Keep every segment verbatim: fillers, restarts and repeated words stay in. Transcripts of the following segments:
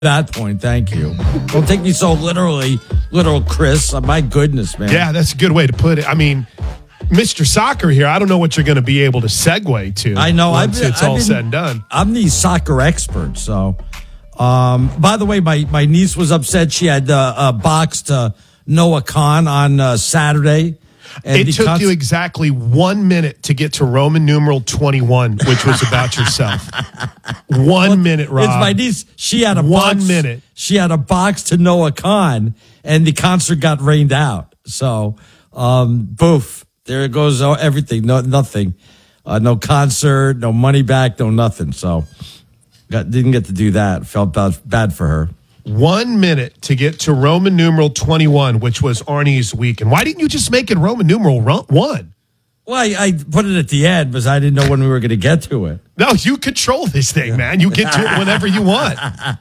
that point, thank you. Don't take me so literally, little Chris. Uh, my goodness, man. Yeah, that's a good way to put it. I mean, Mister Soccer here, I don't know what you're going to be able to segue to. I know. Once I've been, it's I've all been, said and done. I'm the soccer expert, so. Um, by the way, my, my niece was upset. She had uh, a box to Noah Khan on uh, Saturday. And it took cons- you exactly one minute to get to Roman numeral twenty-one, which was about yourself. One well, minute, Rob. It's my niece. She had a one box, minute. She had a box to Noah Khan, and the concert got rained out. So, um, boof. There it goes. Oh, everything. No, nothing. Uh, no concert. No money back. No nothing. So, got didn't get to do that. Felt bad, bad for her. One minute to get to Roman numeral twenty-one, which was Arnie's week. And why didn't you just make it Roman numeral one? Well, I, I put it at the end because I didn't know when we were going to get to it. No, you control this thing, man. You get to it whenever you want.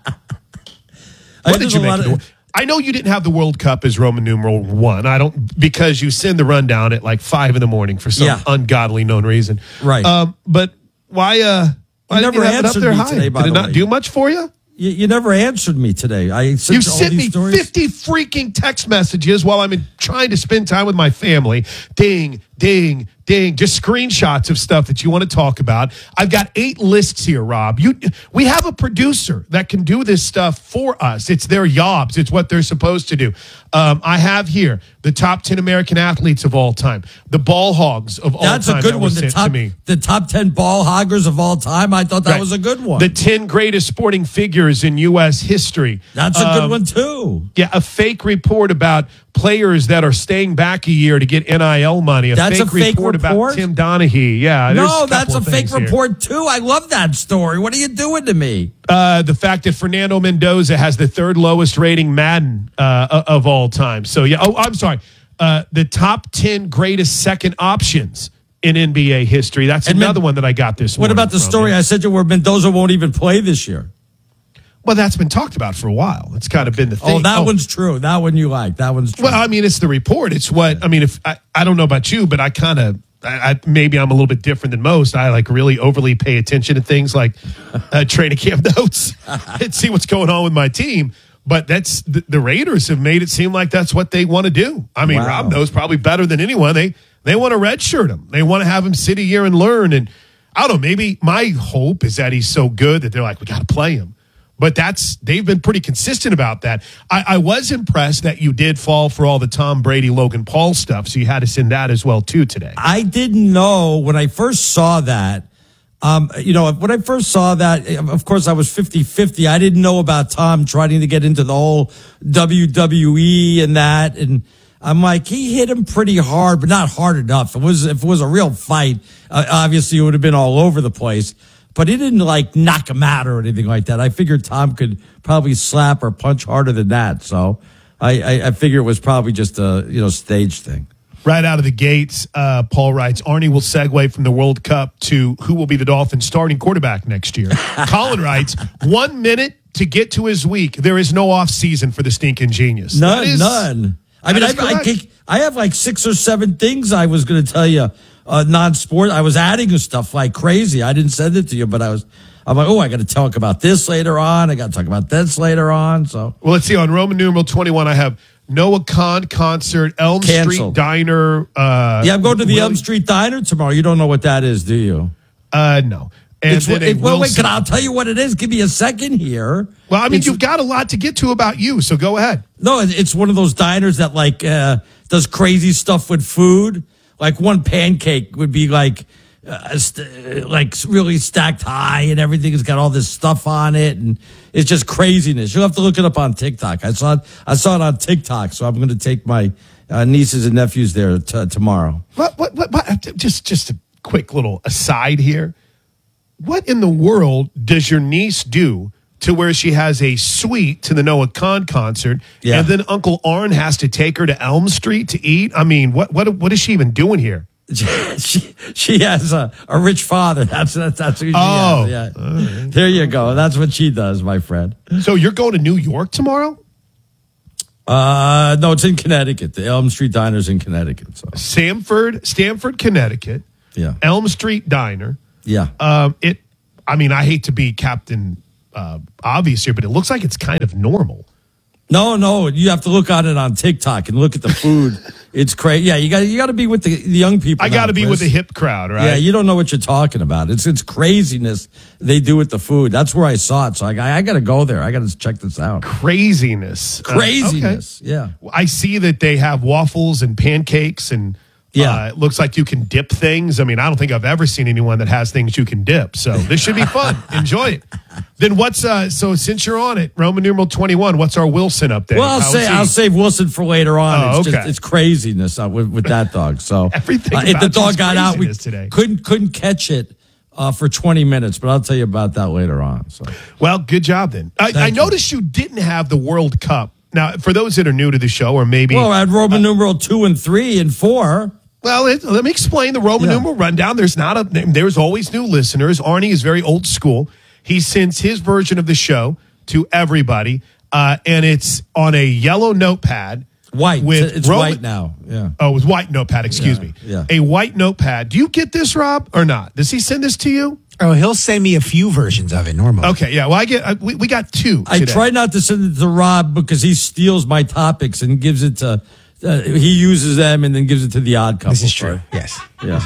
What did you make it? Of, I know you didn't have the World Cup as Roman numeral one. I don't, because you send the rundown at like five in the morning for some yeah. ungodly known reason. Right. Um, but why, uh, why you did never you have it up there high? Today, did it not way. do much for you? You, you never answered me today. I sent you sent me stories. fifty freaking text messages while I'm in, trying to spend time with my family. Ding, ding, ding. Just screenshots of stuff that you want to talk about. I've got eight lists here, Rob. You, we have a producer that can do this stuff for us. It's their jobs. It's what they're supposed to do. Um, I have here the top ten American athletes of all time, the ball hogs of all That's time. That's a good that one. The top, the top ten ball hoggers of all time. I thought that right. was a good one. The ten greatest sporting figures in U S history. That's a um, good one, too. Yeah, a fake report about players that are staying back a year to get N I L money. A that's fake a fake report, report about Tim Donaghy. Yeah. No, a that's a fake here. report, too. I love that story. What are you doing to me? Uh, the fact that Fernando Mendoza has the third lowest rating Madden uh, of all time. So, yeah. Oh, I'm sorry. Uh, the top ten greatest second options in N B A history. That's and another Men- one that I got this morning. What about the from, story yeah. I said to you where Mendoza won't even play this year? Well, that's been talked about for a while. It's kind of been the thing. Oh, that oh. one's true. That one you like. That one's true. Well, I mean, it's the report. It's what, I mean, if I, I don't know about you, but I kind of, I, I, maybe I'm a little bit different than most. I like really overly pay attention to things like uh, training camp notes and see what's going on with my team. But that's the, the Raiders have made it seem like that's what they want to do. I mean, wow. Rob knows probably better than anyone. They they want to redshirt him. They want to have him sit a year and learn. And I don't know, maybe my hope is that he's so good that they're like, we got to play him. But that's they've been pretty consistent about that. I, I was impressed that you did fall for all the Tom Brady, Logan Paul stuff, so you had to send that as well, too, today. I didn't know when I first saw that. Um, you know, when I first saw that, of course, I was fifty-fifty. I didn't know about Tom trying to get into the whole W W E and that. And I'm like, he hit him pretty hard, but not hard enough. It was, if it was a real fight, uh, obviously it would have been all over the place. But he didn't, like, knock him out or anything like that. I figured Tom could probably slap or punch harder than that. So I, I, I figure it was probably just a, you know, stage thing. Right out of the gates, uh, Paul writes, Arnie will segue from the World Cup to who will be the Dolphins' starting quarterback next year. Colin writes, one minute to get to his week. There is no off season for the stinking genius. None, is, none. I mean, I, I, I have like six or seven things I was going to tell you. Uh, non-sport. I was adding stuff like crazy. I didn't send it to you, but I was, I'm like, oh, I got to talk about this later on. I got to talk about this later on. So, well, let's see. On Roman numeral twenty-one, I have Noah Khan concert, Elm Canceled. Street Diner. Uh, yeah, I'm going to the really? Elm Street Diner tomorrow. You don't know what that is, do you? Uh, no. And it's, then it, well, Wilson. wait, can I tell you what it is? Give me a second here. Well, I mean, it's, you've got a lot to get to about you, so go ahead. No, it's one of those diners that like uh, does crazy stuff with food. Like one pancake would be like, uh, st- like really stacked high, and everything has got all this stuff on it, and it's just craziness. You'll have to look it up on TikTok. I saw it. I saw it on TikTok, so I'm going to take my uh, nieces and nephews there t- tomorrow. What, what? What? What? Just, just a quick little aside here. What in the world does your niece do to where she has a suite to the Noah Khan concert, yeah. and then Uncle Arn has to take her to Elm Street to eat? I mean, what what what is she even doing here? she she has a, a rich father. That's that's that's who she oh, has. Yeah. Right. There you go. That's what she does, my friend. So you're going to New York tomorrow? Uh, no, it's in Connecticut. The Elm Street Diner's in Connecticut. So Stamford, Stamford, Connecticut. Yeah. Elm Street Diner. Yeah. Um, it. I mean, I hate to be Captain uh, obvious here, but it looks like it's kind of normal. No, no, you have to look on it on TikTok and look at the food. It's crazy. Yeah, you got you got to be with the, the young people. I got to be Chris. with the hip crowd, right? Yeah, you don't know what you're talking about. It's it's craziness they do with the food. That's where I saw it. So I, I got to go there. I got to check this out. Craziness, Craziness. Uh, okay. Yeah, I see that they have waffles and pancakes and. Yeah, uh, it looks like you can dip things. I mean, I don't think I've ever seen anyone that has things you can dip. So this should be fun. Enjoy it. Then what's uh? So since you're on it, Roman numeral twenty-one. What's our Wilson update? Well, I'll How say I'll save Wilson for later on. Oh, it's okay. just it's craziness uh, with, with that dog. So everything. Uh, if the dog got out, we today. couldn't couldn't catch it uh, for twenty minutes. But I'll tell you about that later on. So well, good job then. I, I noticed you didn't have the World Cup. Now, for those that are new to the show, or maybe well, I had Roman uh, numeral two and three and four. Well, it, let me explain the Roman yeah. numeral rundown. There's not a. There's always new listeners. Arnie is very old school. He sends his version of the show to everybody, uh, and it's on a yellow notepad. White. With it's Roman, white now. Yeah. Oh, it was white notepad. Excuse yeah, me. Yeah. A white notepad. Do you get this, Rob, or not? Does he send this to you? Oh, he'll send me a few versions of it normally. Okay, yeah. Well, I get. Uh, we, we got two. I today. try not to send it to Rob because he steals my topics and gives it to. Uh, he uses them and then gives it to the odd couple. This is true. Yes. Yeah.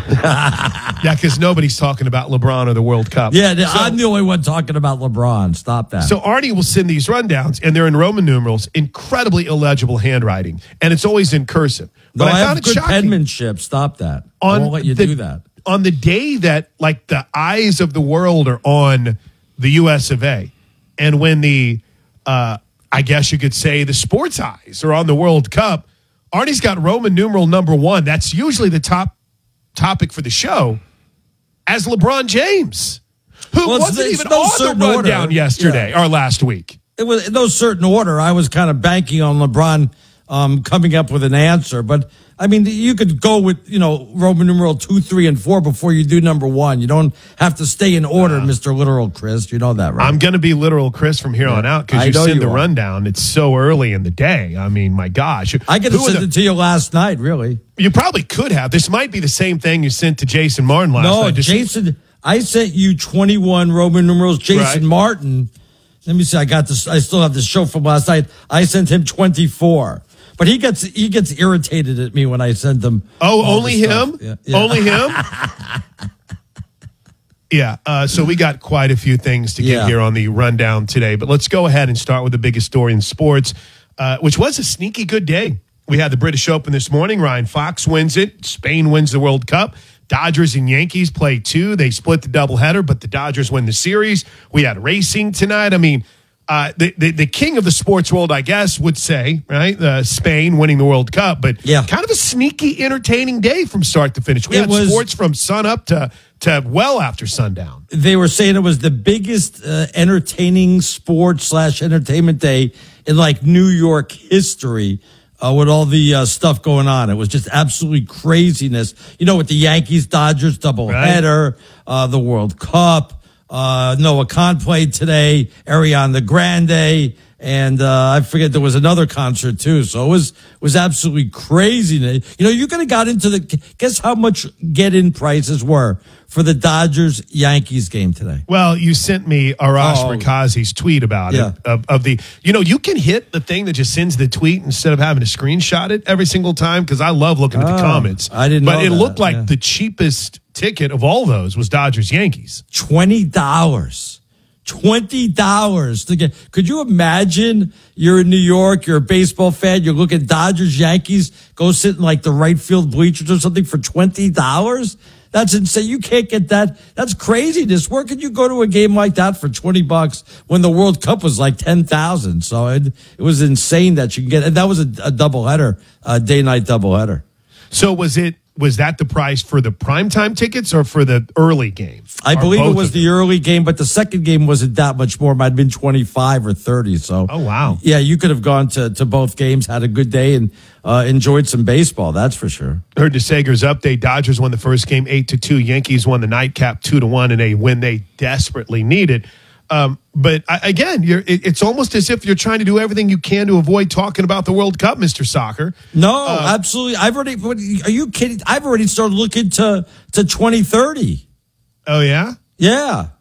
yeah, because nobody's talking about LeBron or the World Cup. Yeah, so, I'm the only one talking about LeBron. Stop that. So Arnie will send these rundowns, and they're in Roman numerals, incredibly illegible handwriting, and it's always in cursive. No, But I, I, have found it good shocking. penmanship. Stop that. On I won't let you the, do that. On the day that, like, the eyes of the world are on the U S of A, and when the, uh, I guess you could say, the sports eyes are on the World Cup, Arnie's got Roman numeral number one. That's usually the top topic for the show, as LeBron James, who well, wasn't it's, even it's no on the rundown order. yesterday yeah. or last week. It was in no certain order. I was kind of banking on LeBron um, coming up with an answer. But, I mean, you could go with, you know, Roman numeral two, three, and four before you do number one. You don't have to stay in order, uh, Mister Literal Chris. You know that, right? I'm going to be Literal Chris from here yeah. on out because you send you the are. rundown. It's so early in the day. I mean, my gosh. I could have sent the, it to you last night, really. You probably could have. This might be the same thing you sent to Jason Martin last no, night. No, Jason, I sent you twenty-one Roman numerals. Jason right. Martin, let me see, I got this. I still have the show from last night. I sent him twenty-four. But he gets he gets irritated at me when I send him. Oh, only him? Yeah, yeah. Only him? yeah. Uh, so we got quite a few things to get yeah. here on the rundown today. But let's go ahead and start with the biggest story in sports, uh, which was a sneaky good day. We had the British Open this morning. Ryan Fox wins it. Spain wins the World Cup. Dodgers and Yankees play two. They split the doubleheader, but the Dodgers win the series. We had racing tonight. I mean, Uh, the, the the king of the sports world, I guess, would say, right? Uh, Spain winning the World Cup, but yeah. kind of a sneaky, entertaining day from start to finish. We it had was, sports from sun up to, to well after sundown. They were saying it was the biggest uh, entertaining sports slash entertainment day in like New York history uh, with all the uh, stuff going on. It was just absolutely craziness. You know, with the Yankees, Dodgers doubleheader, right. uh, the World Cup. Uh, Noah Khan played today, Ariana Grande, and uh, I forget there was another concert too. So it was was absolutely crazy. You know, you could have got into the guess how much get-in prices were for the Dodgers Yankees game today. Well, you sent me Arash oh. Markazi's tweet about yeah. it of, of the. You know, you can hit the thing that just sends the tweet instead of having to screenshot it every single time because I love looking at the oh, comments. I didn't, but know it that. looked like yeah. the cheapest ticket of all those was Dodgers Yankees. Twenty dollars. Twenty dollars to get. Could you imagine? You're in New York. You're a baseball fan. You're looking at Dodgers Yankees. Go sit in like the right field bleachers or something for twenty dollars. That's insane. You can't get that. That's craziness. Where could you go to a game like that for twenty bucks when the World Cup was like ten thousand? So it it was insane that you can get. And that was a, a doubleheader, a day night doubleheader. So was it? Was that the price for the primetime tickets or for the early game? I or believe it was the early game, but the second game wasn't that much more. It might have been twenty-five or thirty. So, oh, wow. Yeah, you could have gone to, to both games, had a good day, and uh, enjoyed some baseball. That's for sure. Heard DeSager's update. Dodgers won the first game eight to two. Yankees won the nightcap two to one in a win they desperately needed. Um, but I, again, you're, it, it's almost as if you're trying to do everything you can to avoid talking about the World Cup, Mister Soccer. No, uh, absolutely. I've already. What, are you kidding? I've already started looking to to twenty thirty. Oh yeah, yeah.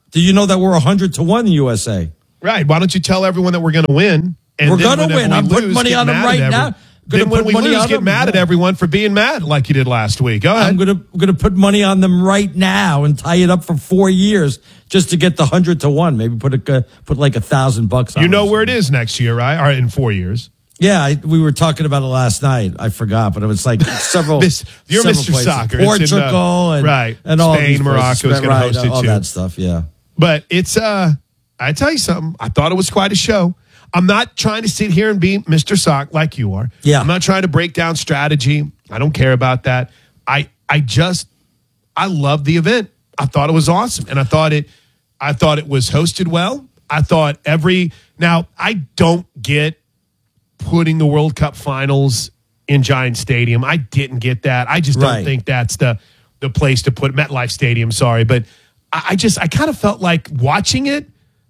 Do you know that we're one hundred to one in U S A? Right. Why don't you tell everyone that we're going to win? And We're then going to whenever win. we I'm putting lose, money get on them mad right at now. everyone. Gonna Then when put we money lose, on get them. mad at everyone for being mad like you did last week. Go ahead. I'm gonna gonna put money on them right now and tie it up for four years just to get the hundred to one. Maybe put a put like a thousand bucks on. You know it. where it is next year, right? Or in four years. Yeah, I, we were talking about it last night. I forgot, but it was like several. This, you're several Mister places. Soccer. It's in, Portugal, uh, and right? and all Spain, these Morocco places. is going to right, host it all too. that stuff. Yeah, but it's uh, I tell you something. I thought it was quite a show. I'm not trying to sit here and be Mister Sock like you are. Yeah. I'm not trying to break down strategy. I don't care about that. I I just I love the event. I thought it was awesome, and I thought it I thought it was hosted well. I thought every now I don't get putting the World Cup finals in Giant Stadium. I didn't get that. I just don't Right. think that's the the place to put MetLife Stadium. Sorry, but I, I just I kind of felt like watching it.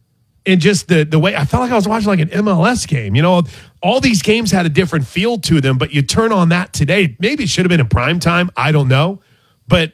And just the the way I felt like I was watching like an M L S game. You know, all these games had a different feel to them, but you turn on that today. Maybe it should have been in prime time. I don't know. But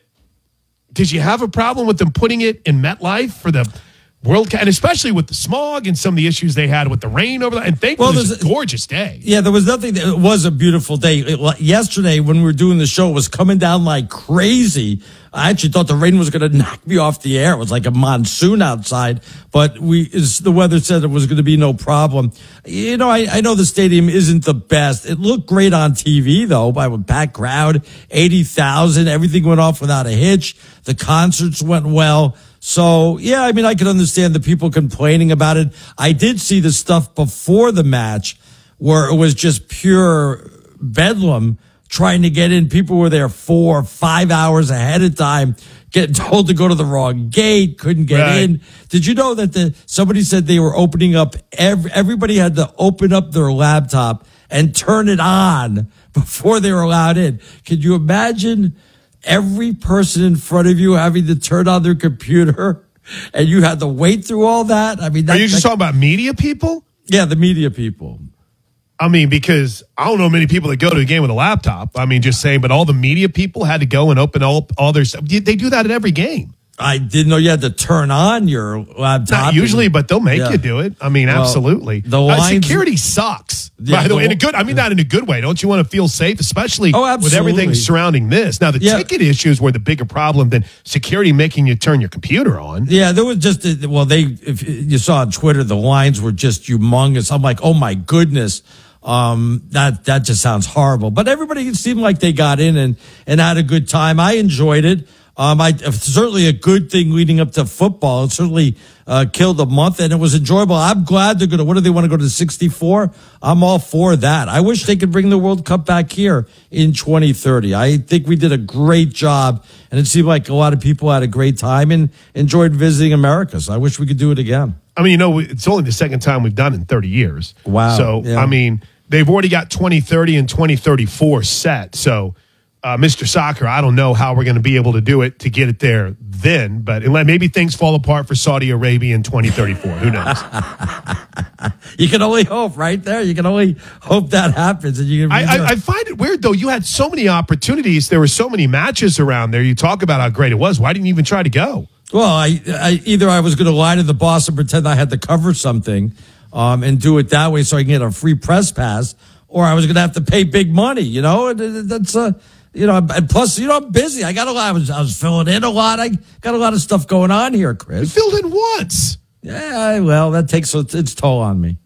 did you have a problem with them putting it in MetLife for the World Cup? And especially with the smog and some of the issues they had with the rain over there. And thankfully, Well, it was a there's- gorgeous day. yeah. There was nothing. It was a beautiful day. It- yesterday, when we were doing the show, it was coming down like crazy. I actually thought the rain was going to knock me off the air. It was like a monsoon outside, but we it's, the weather said it was going to be no problem. You know, I, I know the stadium isn't the best. It looked great on T V though, by a packed crowd, eighty thousand. Everything went off without a hitch. The concerts went well. So yeah, I mean, I can understand the people complaining about it. I did see the stuff before the match where it was just pure bedlam. Trying to get in. People were there four, five hours ahead of time, getting told to go to the wrong gate, couldn't get Right. in. Did you know that the somebody said they were opening up, every, everybody had to open up their laptop and turn it on before they were allowed in? Could you imagine every person in front of you having to turn on their computer and you had to wait through all that? I mean, that, Are you just that, talking about media people? yeah, the media people. I mean, because I don't know many people that go to a game with a laptop. I mean, just saying, but all the media people had to go and open all, all their stuff. They do that at every game. I didn't know you had to turn on your laptop. Not usually, but they'll make Yeah. you do it. I mean, Well, absolutely. the Uh, lines- security sucks. Yeah, by the way, the- in a good. I mean, not in a good way. Don't you want to feel safe, especially Oh, with everything absolutely. surrounding this? Now, the Yeah. ticket issues were the bigger problem than security making you turn your computer on. Yeah, there was just a, well, they if you saw on Twitter, the lines were just humongous. I'm like, oh my goodness, um, that that just sounds horrible. But everybody seemed like they got in and and had a good time. I enjoyed it. Um, I certainly a good thing leading up to football. It certainly uh, killed a month, and it was enjoyable. I'm glad they're going to. What do they want to go to sixty-four? I'm all for that. I wish they could bring the World Cup back here in twenty thirty. I think we did a great job, and it seemed like a lot of people had a great time and enjoyed visiting America. So I wish we could do it again. I mean, you know, it's only the second time we've done it in thirty years. Wow. So, Yeah. I mean, they've already got twenty thirty and twenty thirty-four set. So, uh, Mister Soccer, I don't know how we're going to be able to do it to get it there then, but unless maybe things fall apart for Saudi Arabia in twenty thirty-four. Who knows? You can only hope, right there. You can only hope that happens. And you can, I, I, I find it weird, though. You had so many opportunities. There were so many matches around there. You talk about how great it was. Why didn't you even try to go? Well, I, I either I was going to lie to the boss and pretend I had to cover something, um, and do it that way so I can get a free press pass, or I was going to have to pay big money. You know, and, and that's uh, you know, and plus, you know, I'm busy. I got a lot. I was I was filling in a lot. I got a lot of stuff going on here, You Chris. filled in once. Yeah, well, that takes its, its toll on me.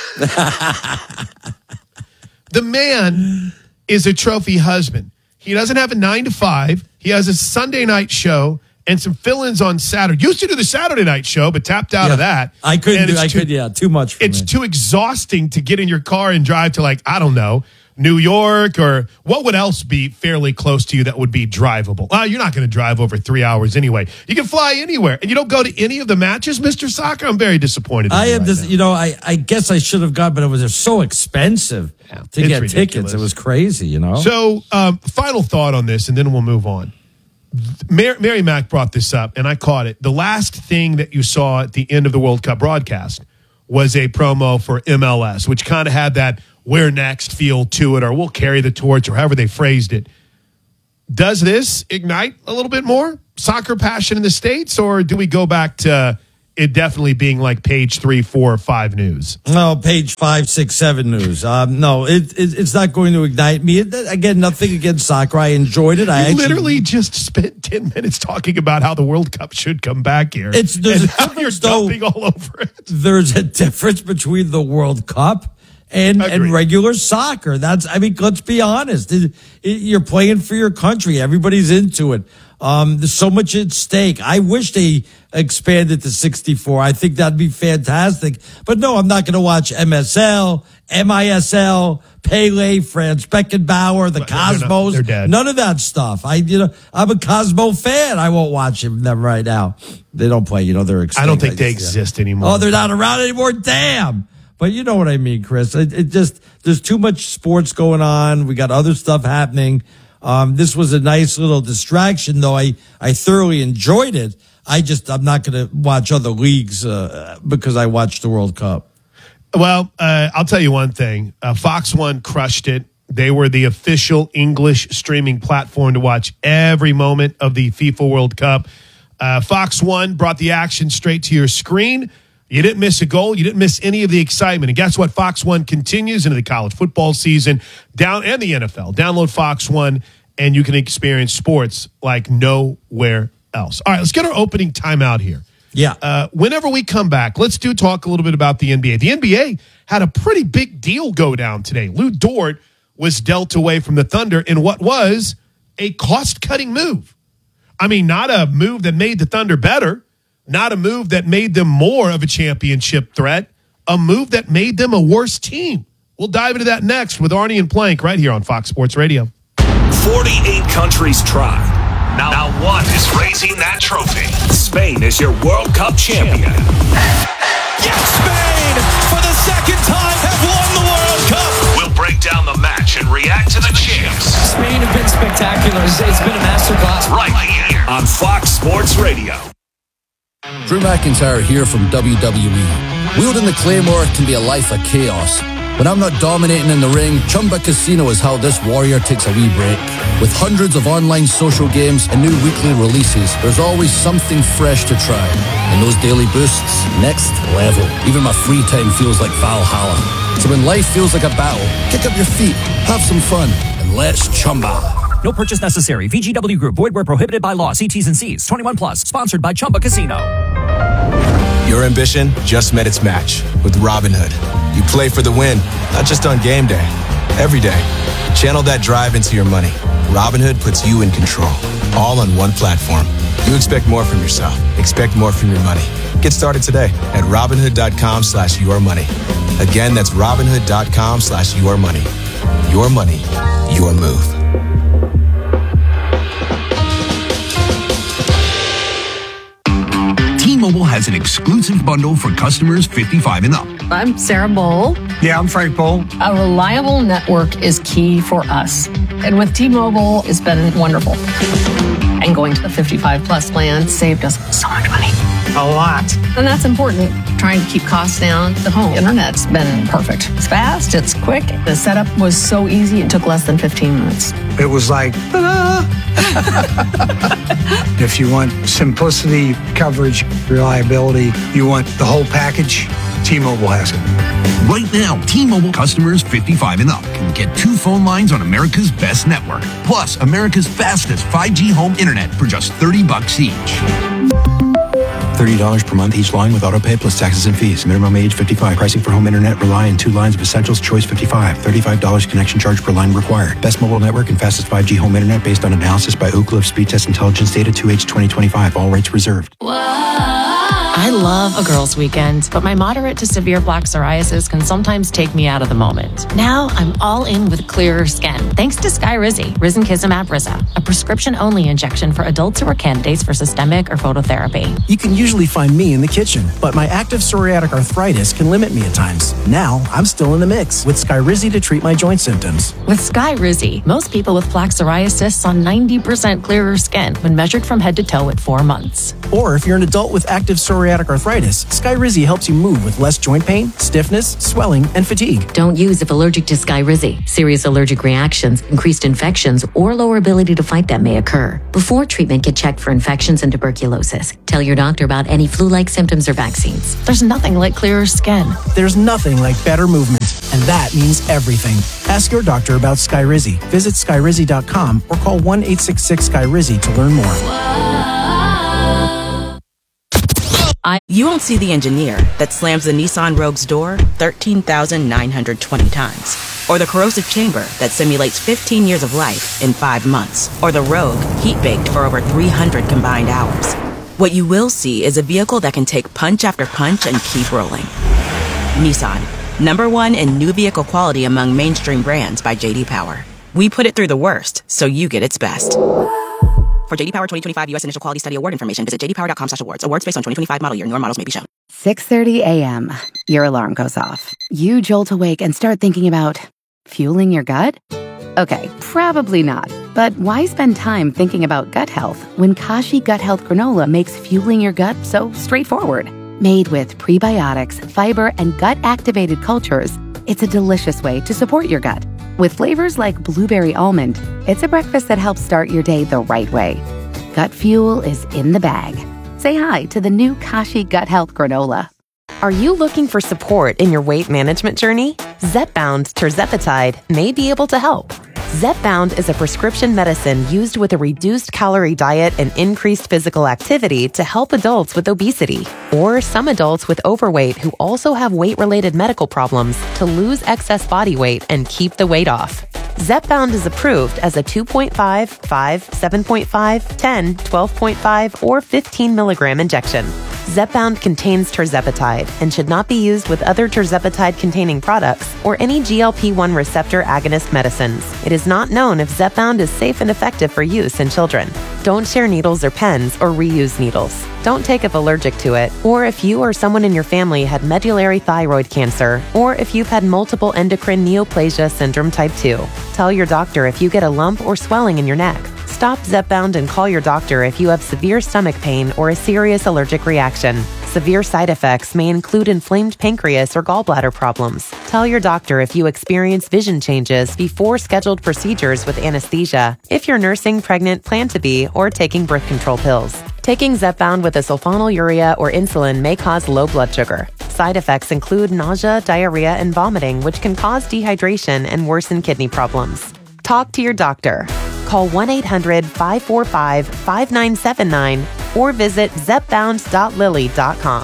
The man is a trophy husband. He doesn't have a nine to five. He has a Sunday night show and some fill-ins on Saturday. Used to do the Saturday night show, but tapped out Yeah. of that. I couldn't. And Do, it's I too- could. Yeah, too much. For It's me. too exhausting to get in your car and drive to, like, I don't know, New York, or what would else be fairly close to you that would be drivable? Well, you're not going to drive over three hours anyway. You can fly anywhere, and you don't go to any of the matches, Mister Soccer. I'm very disappointed. in I you am right just, now. you know, I, I guess I should have gone, but it was so expensive Yeah, to it's get ridiculous. tickets. It was crazy, you know. So, um, final thought on this, and then we'll move on. Mary, Mary Mack brought this up, and I caught it. The last thing that you saw at the end of the World Cup broadcast was a promo for M L S, which kind of had that "we're next" feel to it, or "we'll carry the torch," or however they phrased it. Does this ignite a little bit more soccer passion in the States, or do we go back to it definitely being like page three, four, or five news. No, page five, six, seven news. Um, no, it, it it's not going to ignite me. It, again, nothing against soccer. I enjoyed it. I You actually, literally just spent ten minutes talking about how the World Cup should come back here. It's there's and a how you're difference, though. dumping all over it. There's a difference between the World Cup and, Agreed. and regular soccer. That's, I mean, let's be honest. It, it, you're playing for your country. Everybody's into it. Um, there's so much at stake. I wish they expanded to sixty-four. I think that'd be fantastic. But no, I'm not going to watch M S L, M I S L, Pele, Franz Beckenbauer, the But they're not- Cosmos. they're dead. None of that stuff. I, you know, I'm a Cosmo fan. I won't watch them right now. They don't play. You know, they're extinct. I don't think I they just- yeah. exist anymore. Oh, they're not around anymore. Damn. But you know what I mean, Chris. It, it just, there's too much sports going on. We got other stuff happening. Um, this was a nice little distraction, though. I, I thoroughly enjoyed it. I just, I'm not going to watch other leagues, uh, because I watched the World Cup. Well, uh, I'll tell you one thing. Uh, Fox One crushed it. They were the official English streaming platform to watch every moment of the FIFA World Cup. Uh, Fox One brought the action straight to your screen. You didn't miss a goal. You didn't miss any of the excitement. And guess what? Fox One continues into the college football season down and the N F L. Download Fox One, and you can experience sports like nowhere else. All right, let's get our opening timeout here. Yeah. Uh, whenever we come back, let's do talk a little bit about the N B A. The N B A had a pretty big deal go down today. Lou Dort was dealt away from the Thunder in what was a cost-cutting move. I mean, not a move that made the Thunder better, not a move that made them more of a championship threat, a move that made them a worse team. We'll dive into that next with Arnie and Plank right here on Fox Sports Radio. forty-eight countries try. Now, now one is raising that trophy. Spain is your World Cup champion. Yes, Spain, for the second time, have won the World Cup. We'll break down the match and react to the champs. Spain have been spectacular. It's, it's been a masterclass. Right here on Fox Sports Radio. Drew McIntyre here from W W E. Wielding the Claymore can be a life of chaos. When I'm not dominating in the ring, Chumba Casino is how this warrior takes a wee break. With hundreds of online social games and new weekly releases, there's always something fresh to try. And those daily boosts, next level. Even my free time feels like Valhalla. So when life feels like a battle, kick up your feet, have some fun, and let's Chumba. No purchase necessary. V G W Group. Void where prohibited by law. See T's and C's. twenty-one plus. Sponsored by Chumba Casino. Your ambition just met its match with Robinhood. You play for the win, not just on game day. Every day. Channel that drive into your money. Robinhood puts you in control. All on one platform. You expect more from yourself. Expect more from your money. Get started today at Robinhood.com slash your money. Again, that's Robinhood.com slash your money. Your money, your move. T-Mobile has an exclusive bundle for customers fifty-five and up. I'm Sarah Bowl. Yeah, I'm Frank Bowl. A reliable network is key for us. And with T-Mobile, it's been wonderful. And going to the fifty-five plus plan saved us so much money. A lot. And that's important. Trying to keep costs down. The home internet's been perfect. It's fast, it's quick. The setup was so easy, it took less than fifteen minutes. It was like, ta-da! If you want simplicity, coverage, reliability, you want the whole package, T-Mobile has it. Right now, T-Mobile customers fifty-five and up can get two phone lines on America's best network, plus America's fastest five G home internet for just thirty bucks each. thirty dollars per month each line with autopay plus taxes and fees. Minimum age fifty-five. Pricing for home internet rely on two lines of Essentials Choice fifty-five. thirty-five dollars connection charge per line required. Best mobile network and fastest five G home internet based on analysis by Ookla of Speed Test Intelligence Data two H twenty twenty-five. All rates reserved. I love a girls' weekend, but my moderate to severe plaque psoriasis can sometimes take me out of the moment. Now I'm all in with clearer skin, thanks to Skyrizi, Risankizumab Rizza, a prescription-only injection for adults who are candidates for systemic or phototherapy. You can usually find me in the kitchen, but my active psoriatic arthritis can limit me at times. Now I'm still in the mix with Skyrizi to treat my joint symptoms. With Skyrizi, most people with plaque psoriasis saw ninety percent clearer skin when measured from head to toe at four months. Or if you're an adult with active psoriatic psoriatic arthritis, Skyrizi helps you move with less joint pain, stiffness, swelling, and fatigue. Don't use if allergic to Skyrizi. Serious allergic reactions, increased infections, or lower ability to fight them may occur. Before treatment, get checked for infections and tuberculosis. Tell your doctor about any flu-like symptoms or vaccines. There's nothing like clearer skin. There's nothing like better movement, and that means everything. Ask your doctor about Skyrizi. Visit skyrizi dot com or call one eight six six Skyrizi to learn more. I- you won't see the engineer that slams the Nissan Rogue's door thirteen thousand nine hundred twenty times. Or the corrosive chamber that simulates fifteen years of life in five months. Or the Rogue heat-baked for over three hundred combined hours. What you will see is a vehicle that can take punch after punch and keep rolling. Nissan, number one in new vehicle quality among mainstream brands by J D Power. We put it through the worst, so you get its best. For J D Power twenty twenty-five U S Initial Quality Study Award information, visit j d power dot com slash awards. Awards based on twenty twenty-five model year. Newer models may be shown. six thirty a.m. Your alarm goes off. You jolt awake and start thinking about fueling your gut? Okay, probably not. But why spend time thinking about gut health when Kashi Gut Health Granola makes fueling your gut so straightforward? Made with prebiotics, fiber, and gut-activated cultures, it's a delicious way to support your gut. With flavors like blueberry almond, it's a breakfast that helps start your day the right way. Gut fuel is in the bag. Say hi to the new Kashi Gut Health Granola. Are you looking for support in your weight management journey? Zepbound Tirzepatide may be able to help. Zepbound is a prescription medicine used with a reduced calorie diet and increased physical activity to help adults with obesity or some adults with overweight who also have weight-related medical problems to lose excess body weight and keep the weight off. Zepbound is approved as a two point five, five, seven point five, ten, twelve point five, or fifteen milligram injection. Zepbound contains tirzepatide and should not be used with other tirzepatide-containing products or any G L P one receptor agonist medicines. It is not known if Zepbound is safe and effective for use in children. Don't share needles or pens or reuse needles. Don't take if allergic to it, or if you or someone in your family had medullary thyroid cancer, or if you've had multiple endocrine neoplasia syndrome type two. Tell your doctor if you get a lump or swelling in your neck. Stop Zepbound and call your doctor if you have severe stomach pain or a serious allergic reaction. Severe side effects may include inflamed pancreas or gallbladder problems. Tell your doctor if you experience vision changes before scheduled procedures with anesthesia, if you're nursing, pregnant, plan to be, or taking birth control pills. Taking Zepbound with a sulfonylurea or insulin may cause low blood sugar. Side effects include nausea, diarrhea, and vomiting, which can cause dehydration and worsen kidney problems. Talk to your doctor. Call one eight hundred, five four five, five nine seven nine or visit zepbound dot lilly dot com.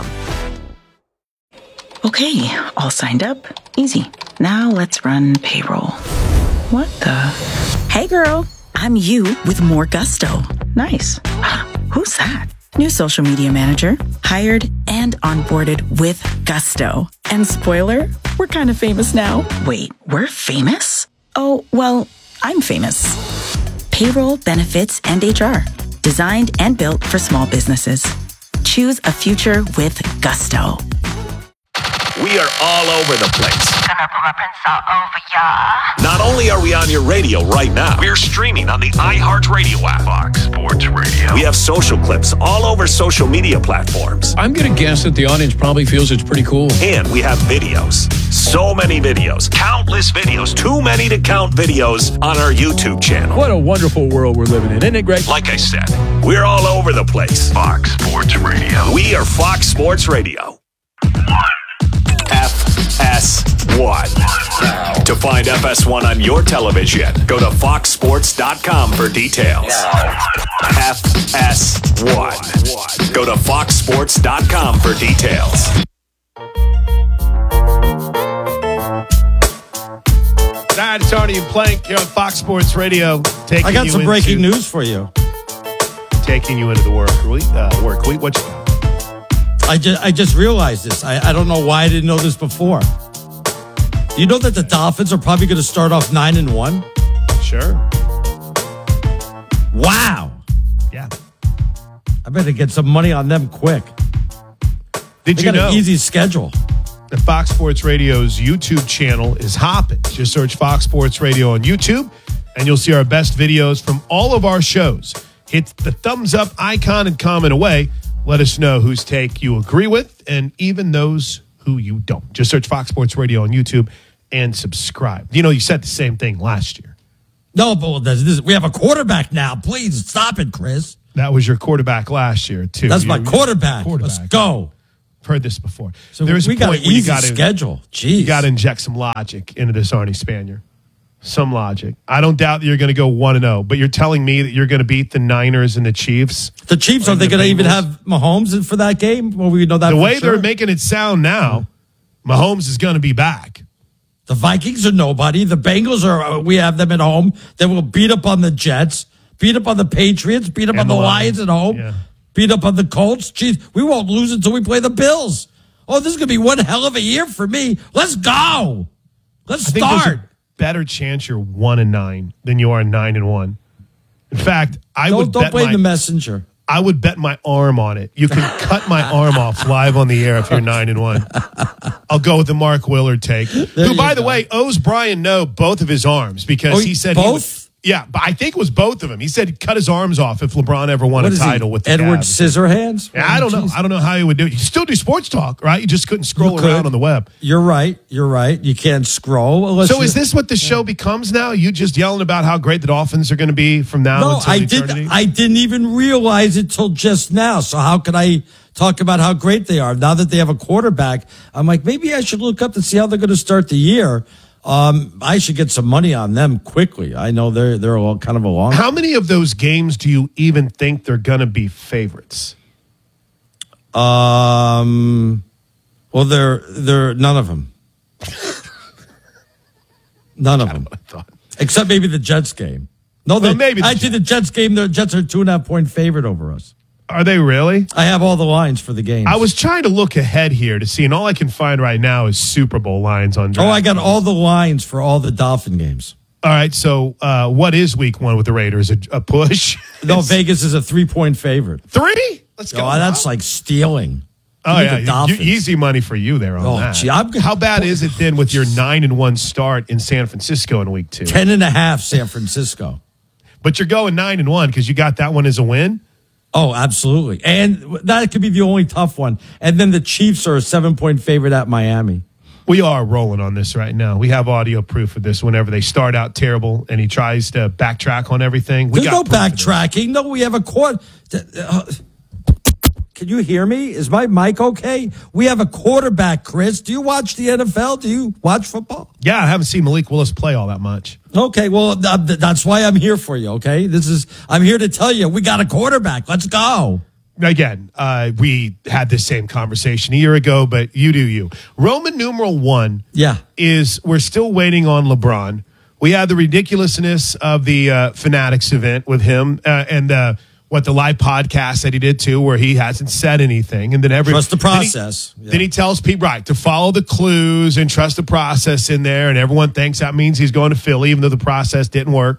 Okay, all signed up. Easy. Now let's run payroll. What the? Hey girl, I'm you with more gusto. Nice. Who's that? New social media manager, hired and onboarded with gusto. And spoiler, we're kind of famous now. Wait, we're famous? Oh, well, I'm famous. Payroll, benefits, and H R. Designed and built for small businesses. Choose a future with gusto. We are all over the place. Gonna put my prints all over ya. Not only are we on your radio right now, we're streaming on the iHeartRadio app. Fox Sports Radio. We have social clips all over social media platforms. I'm going to guess that the audience probably feels it's pretty cool. And we have videos. So many videos. Countless videos. Too many to count videos on our YouTube channel. What a wonderful world we're living in, isn't it great? Like I said, we're all over the place. Fox Sports Radio. We are Fox Sports Radio. F S one. To find F S one on your television, go to fox sports dot com for details. F S one. Go to fox sports dot com for details. Hi, it's Artie and Plank here on Fox Sports Radio. Taking I got you some breaking into, news for you. Taking you into the work week. Uh, work week. What you got? I just I just realized this. I, I don't know why I didn't know this before. You know that the Dolphins are probably going to start off nine and one. Sure. Wow. Yeah. I better get some money on them quick. Did they you got know an easy schedule? The Fox Sports Radio's YouTube channel is hopping. Just search Fox Sports Radio on YouTube, and you'll see our best videos from all of our shows. Hit the thumbs up icon and comment away. Let us know whose take you agree with and even those who you don't. Just search Fox Sports Radio on YouTube and subscribe. You know, you said the same thing last year. No, but this, this, we have a quarterback now. Please stop it, Chris. That was your quarterback last year, too. That's my You're, quarterback. quarterback. Let's go. I've heard this before. So There's we a got point an where you easy got to schedule. Jeez. You got to inject some logic into this Arnie Spanier. Some logic. I don't doubt that you're going to go one and zero, but you're telling me that you're going to beat the Niners and the Chiefs. The Chiefs, are they going to even have Mahomes for that game? Well, we know that the for way sure. they're making it sound now, Mahomes is going to be back. The Vikings are nobody. The Bengals are. We have them at home. Then we'll beat up on the Jets, beat up on the Patriots, beat up And on the the Lions at home, Yeah. beat up on the Colts. Jeez, we won't lose until we play the Bills. Oh, this is going to be one hell of a year for me. Let's go. Let's I think there's start. a better chance you're one and nine than you are nine and one. In fact, I Don't, would don't bet blame my, the messenger. I would bet my arm on it. You can cut my arm off live on the air if you're nine and one. I'll go with the Mark Willard take, There who, you by the go. way, owes Brian Noe both of his arms because Oh, he said both? He would, yeah, but I think it was both of them. He said he'd cut his arms off if LeBron ever won What a is he, title with the Edward Cavs. Scissorhands? Yeah, I don't know. Jeez. I don't know how he would do it. You still do sports talk, right? You just couldn't scroll You around could. on the web. You're right. You're right. You can't scroll. Unless So you- is this what the show becomes now? You just yelling about how great the Dolphins are going to be from now No, until I eternity? did. I didn't even realize it till just now. So how can I talk about how great they are now that they have a quarterback? I'm like, maybe I should look up to see how they're going to start the year. Um, I should get some money on them quickly. I know they're they're a little, kind of a long. How many of those games do you even think they're going to be favorites? Um, well, they're they're none of them. None of them, except maybe the Jets game. No, they, Well, maybe the actually the Jets game. The Jets are two and a half point favorite over us. Are they really? I have all the lines for the game. I was trying to look ahead here to see, and all I can find right now is Super Bowl lines on Oh, draft. I got all the lines for all the Dolphin games. All right, so uh, what is week one with the Raiders? A, a push? No, Vegas is a three point favorite. Three? Let's go. Oh, that's like stealing. Oh, Give me yeah. the You- Dolphins. you- easy money for you there on Oh, that. gee, I'm- How bad is it then with your nine and one start in San Francisco in week two? Ten and a half, San Francisco. But you're going nine and one because you got that one as a win? Oh, absolutely. And that could be the only tough one. And then the Chiefs are a seven point favorite at Miami. We are rolling on this right now. We have audio proof of this whenever they start out terrible and he tries to backtrack on everything. We There's got no proof of this. backtracking. No, we have a court. Uh, can you hear me? Is my mic okay? We have a quarterback, Chris. Do you watch the N F L? Do you watch football? Yeah, I haven't seen Malik Willis play all that much. Okay, well, th- th- that's why I'm here for you, okay? This is, I'm here to tell you, we got a quarterback. Let's go. Again, uh, we had this same conversation a year ago, but you do you. Roman numeral one Yeah. is we're still waiting on LeBron. We had the ridiculousness of the uh, Fanatics event with him uh, and uh, what the live podcast that he did too, where he hasn't said anything. And then every Trust the then he- process. Then he, tells people, right, to follow the clues and trust the process in there. And everyone thinks that means he's going to Philly, even though the process didn't work.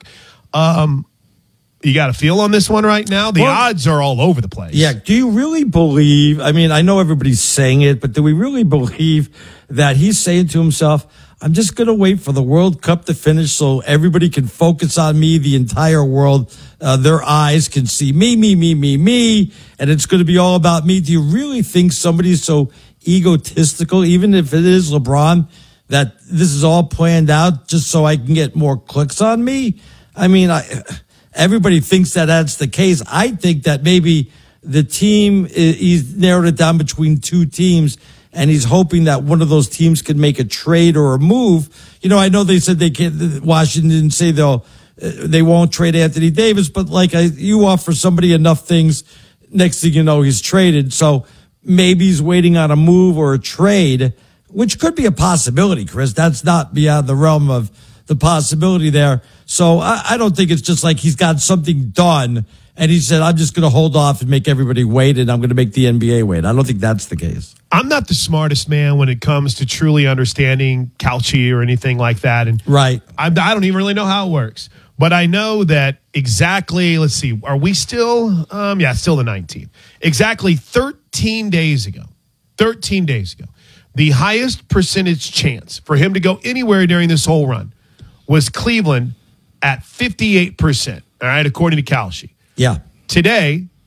Um, you got a feel on this one right now? The Well, odds are all over the place. Yeah. Do you really believe? I mean, I know everybody's saying it, but do we really believe that he's saying to himself, I'm just going to wait for the World Cup to finish so everybody can focus on me, the entire world, uh, their eyes can see me, me, me, me, me, and it's going to be all about me. Do you really think somebody's so egotistical, even if it is LeBron, that this is all planned out just so I can get more clicks on me? I mean, I, everybody thinks that that's the case. I think that maybe the team, he's narrowed it down between two teams, and he's hoping that one of those teams could make a trade or a move. You know, I know they said they can't, Washington didn't say they'll, they won't trade Anthony Davis, but like I, you offer somebody enough things, next thing you know, he's traded. So maybe he's waiting on a move or a trade, which could be a possibility, Chris. That's not beyond the realm of the possibility there. So I, I don't think it's just like he's got something done and he said, I'm just going to hold off and make everybody wait, and I'm going to make the N B A wait. I don't think that's the case. I'm not the smartest man when it comes to truly understanding Calci or anything like that. And right. I'm, I don't even really know how it works. But I know that exactly, let's see, are we still, um, yeah, still the nineteenth. Exactly thirteen days ago, thirteen days ago, the highest percentage chance for him to go anywhere during this whole run was Cleveland at fifty-eight percent, all right, according to Calci. Yeah. Today,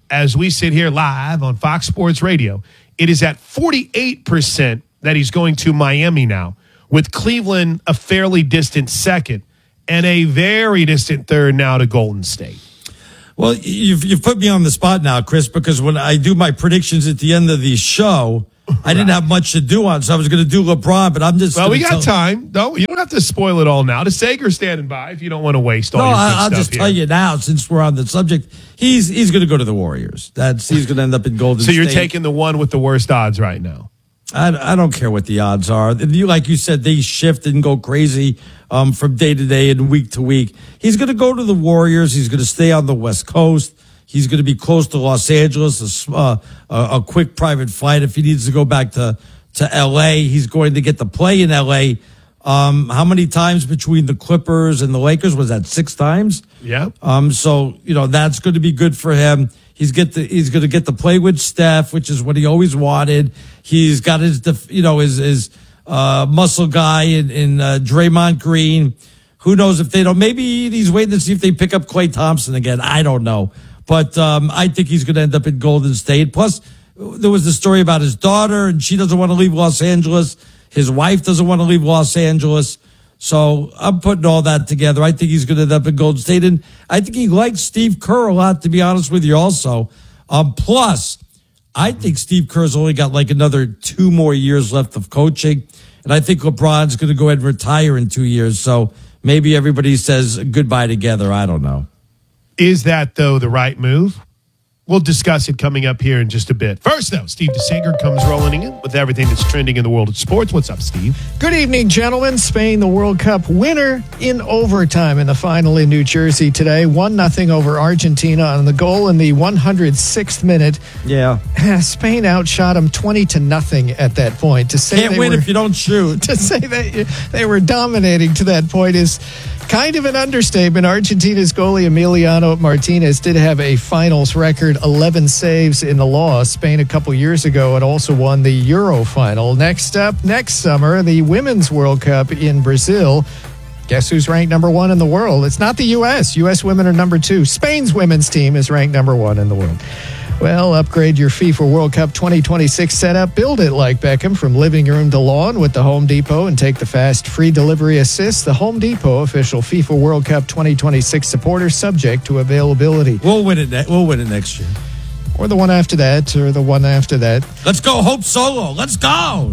as we sit here live on Fox Sports Radio, it is at forty-eight percent that he's going to Miami now, with Cleveland a fairly distant second and a very distant third now to Golden State. Well, you've you've put me on the spot now, Chris, because when I do my predictions at the end of the show, I didn't have much to do on, so I was going to do LeBron, but I'm just well. We got tell- time. No, you don't have to spoil it all now. The Sager's standing by if you don't want to waste all no, your good I, I'll stuff just here. tell you now, since we're on the subject, he's he's going to go to the Warriors. That's he's going to end up in Golden So State. you're taking the one with the worst odds right now. I, I don't care what the odds are. You, like you said, they shift and go crazy um, from day to day and week to week. He's going to go to the Warriors. He's going to stay on the West Coast. He's going to be close to Los Angeles, a, uh, a, a quick private flight. If he needs to go back to, to L A, he's going to get to play in L A. Um, how many times between the Clippers and the Lakers? Was that six times? Yeah. Um, so, you know, that's going to be good for him. He's get to, he's going to get to play with Steph, which is what he always wanted. He's got his, def, you know, his, his, uh, muscle guy in, in, uh, Draymond Green. Who knows if they don't, maybe he's waiting to see if they pick up Klay Thompson again. I don't know. But, um, I think he's going to end up in Golden State. Plus, there was the story about his daughter and she doesn't want to leave Los Angeles. His wife doesn't want to leave Los Angeles. So I'm putting all that together. I think he's going to end up in Golden State. And I think he likes Steve Kerr a lot, to be honest with you also. Um, plus, I think Steve Kerr's only got like another two more years left of coaching. And I think LeBron's going to go ahead and retire in two years. So maybe everybody says goodbye together. I don't know. Is that, though, the right move? We'll discuss it coming up here in just a bit. First, though, Steve DeSager comes rolling in with everything that's trending in the world of sports. What's up, Steve? Good evening, gentlemen. Spain, the World Cup winner in overtime in the final in New Jersey today. one nothing over Argentina on the goal in the one hundred sixth minute. Yeah. Spain outshot them twenty to nothing at that point. To say Can't they win were, if you don't shoot. To say that they were dominating to that point is kind of an understatement. Argentina's goalie Emiliano Martinez did have a finals record, eleven saves in the loss. Spain a couple years ago had also won the Euro final. Next up, next summer, the Women's World Cup in Brazil. Guess who's ranked number one in the world? It's not the U S. U S women are number two. Spain's women's team is ranked number one in the world. Well, upgrade your FIFA World Cup twenty twenty-six setup. Build it like Beckham from living room to lawn with the Home Depot and take the fast free delivery assist. The Home Depot official FIFA World Cup twenty twenty-six supporter, subject to availability. We'll win it. Ne- we'll win it next year. Or the one after that, or the one after that. Let's go, Hope Solo. Let's go.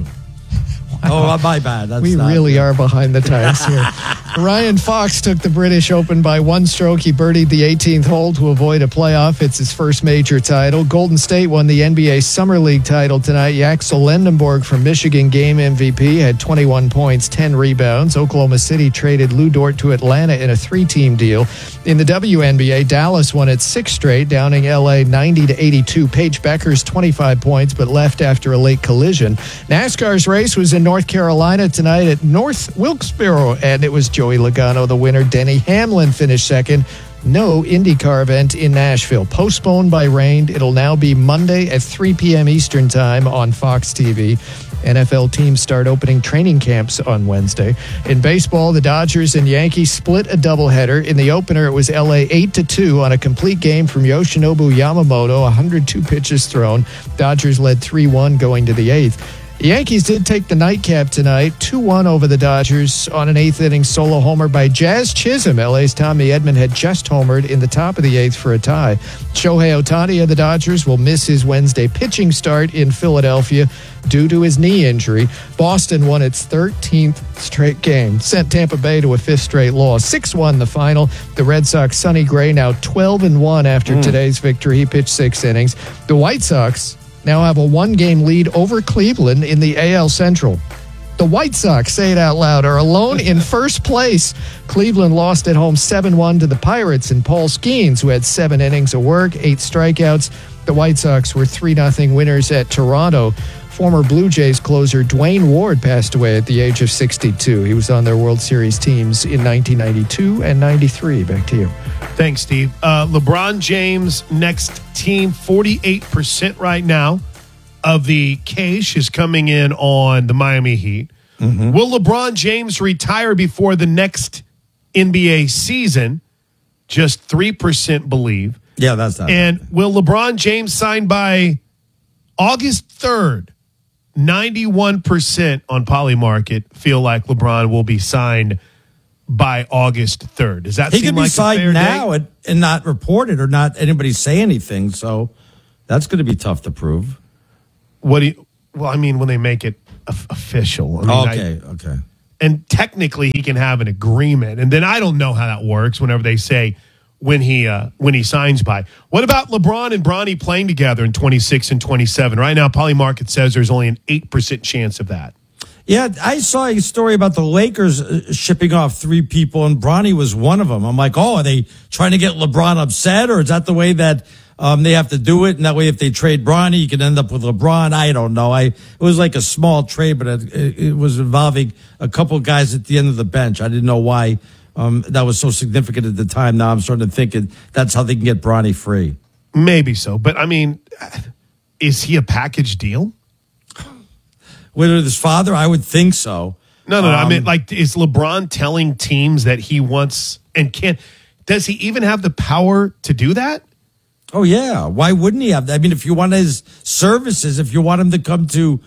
Oh, my bad. That's we not really good. are behind the times here. Ryan Fox took the British Open by one stroke. He birdied the eighteenth hole to avoid a playoff. It's his first major title. Golden State won the N B A Summer League title tonight. Yaxel Lendenborg from Michigan, game M V P, had twenty-one points, ten rebounds. Oklahoma City traded Lou Dort to Atlanta in a three-team deal. In the W N B A, Dallas won its sixth straight, downing L A ninety to eighty-two. Paige Beckers twenty-five points, but left after a late collision. NASCAR's race was in North Carolina tonight at North Wilkesboro, and it was Joey Logano, the winner. Denny Hamlin finished second. No IndyCar event in Nashville. Postponed by rain. It'll now be Monday at three p.m. Eastern Time on Fox T V. N F L teams start opening training camps on Wednesday. In baseball, the Dodgers and Yankees split a doubleheader. In the opener, it was L A eight to two on a complete game from Yoshinobu Yamamoto, one hundred two pitches thrown. Dodgers led three one going to the eighth. The Yankees did take the nightcap tonight, two one over the Dodgers on an eighth-inning solo homer by Jazz Chisholm. L A's Tommy Edman had just homered in the top of the eighth for a tie. Shohei Ohtani of the Dodgers will miss his Wednesday pitching start in Philadelphia due to his knee injury. Boston won its thirteenth straight game, sent Tampa Bay to a fifth straight loss. six one the final. The Red Sox, Sonny Gray, now twelve and one after mm. today's victory. He pitched six innings. The White Sox now have a one-game lead over Cleveland in the A L Central. The White Sox, say it out loud, are alone in first place. Cleveland lost at home seven one to the Pirates, and Paul Skeens, who had seven innings of work, eight strikeouts. The White Sox were three nothing winners at Toronto. Former Blue Jays closer Dwayne Ward passed away at the age of sixty-two. He was on their World Series teams in nineteen ninety-two and ninety-three. Back to you. Thanks, Steve. Uh, LeBron James' next team, forty-eight percent right now of the cash is coming in on the Miami Heat. Mm-hmm. Will LeBron James retire before the next N B A season? Just three percent believe. Yeah, that's not. And will LeBron James sign by August third? ninety-one percent on Polymarket feel like LeBron will be signed by August third. Does that he seem could be like signed a fair now day? and, and not reported or not anybody say anything. So that's going to be tough to prove. What do you, well, I mean, when they make it of- official. I mean, okay, I, okay. And technically he can have an agreement. And then I don't know how that works whenever they say when he uh, when he signs by. What about LeBron and Bronny playing together in twenty-six and twenty-seven? Right now, Polymarket says there's only an eight percent chance of that. Yeah, I saw a story about the Lakers uh, shipping off three people, and Bronny was one of them. I'm like, oh, are they trying to get LeBron upset, or is that the way that um, they have to do it? And that way, if they trade Bronny, you can end up with LeBron. I don't know. I it was like a small trade, but it, it, it was involving a couple guys at the end of the bench. I didn't know why um, that was so significant at the time. Now I'm starting to think it, that's how they can get Bronny free. Maybe so, but I mean, is he a package deal? With his father, I would think so. No, no, no. Um, I mean, like, is LeBron telling teams that he wants and can't? Does he even have the power to do that? Oh, yeah. Why wouldn't he have that? I mean, if you want his services, if you want him to come to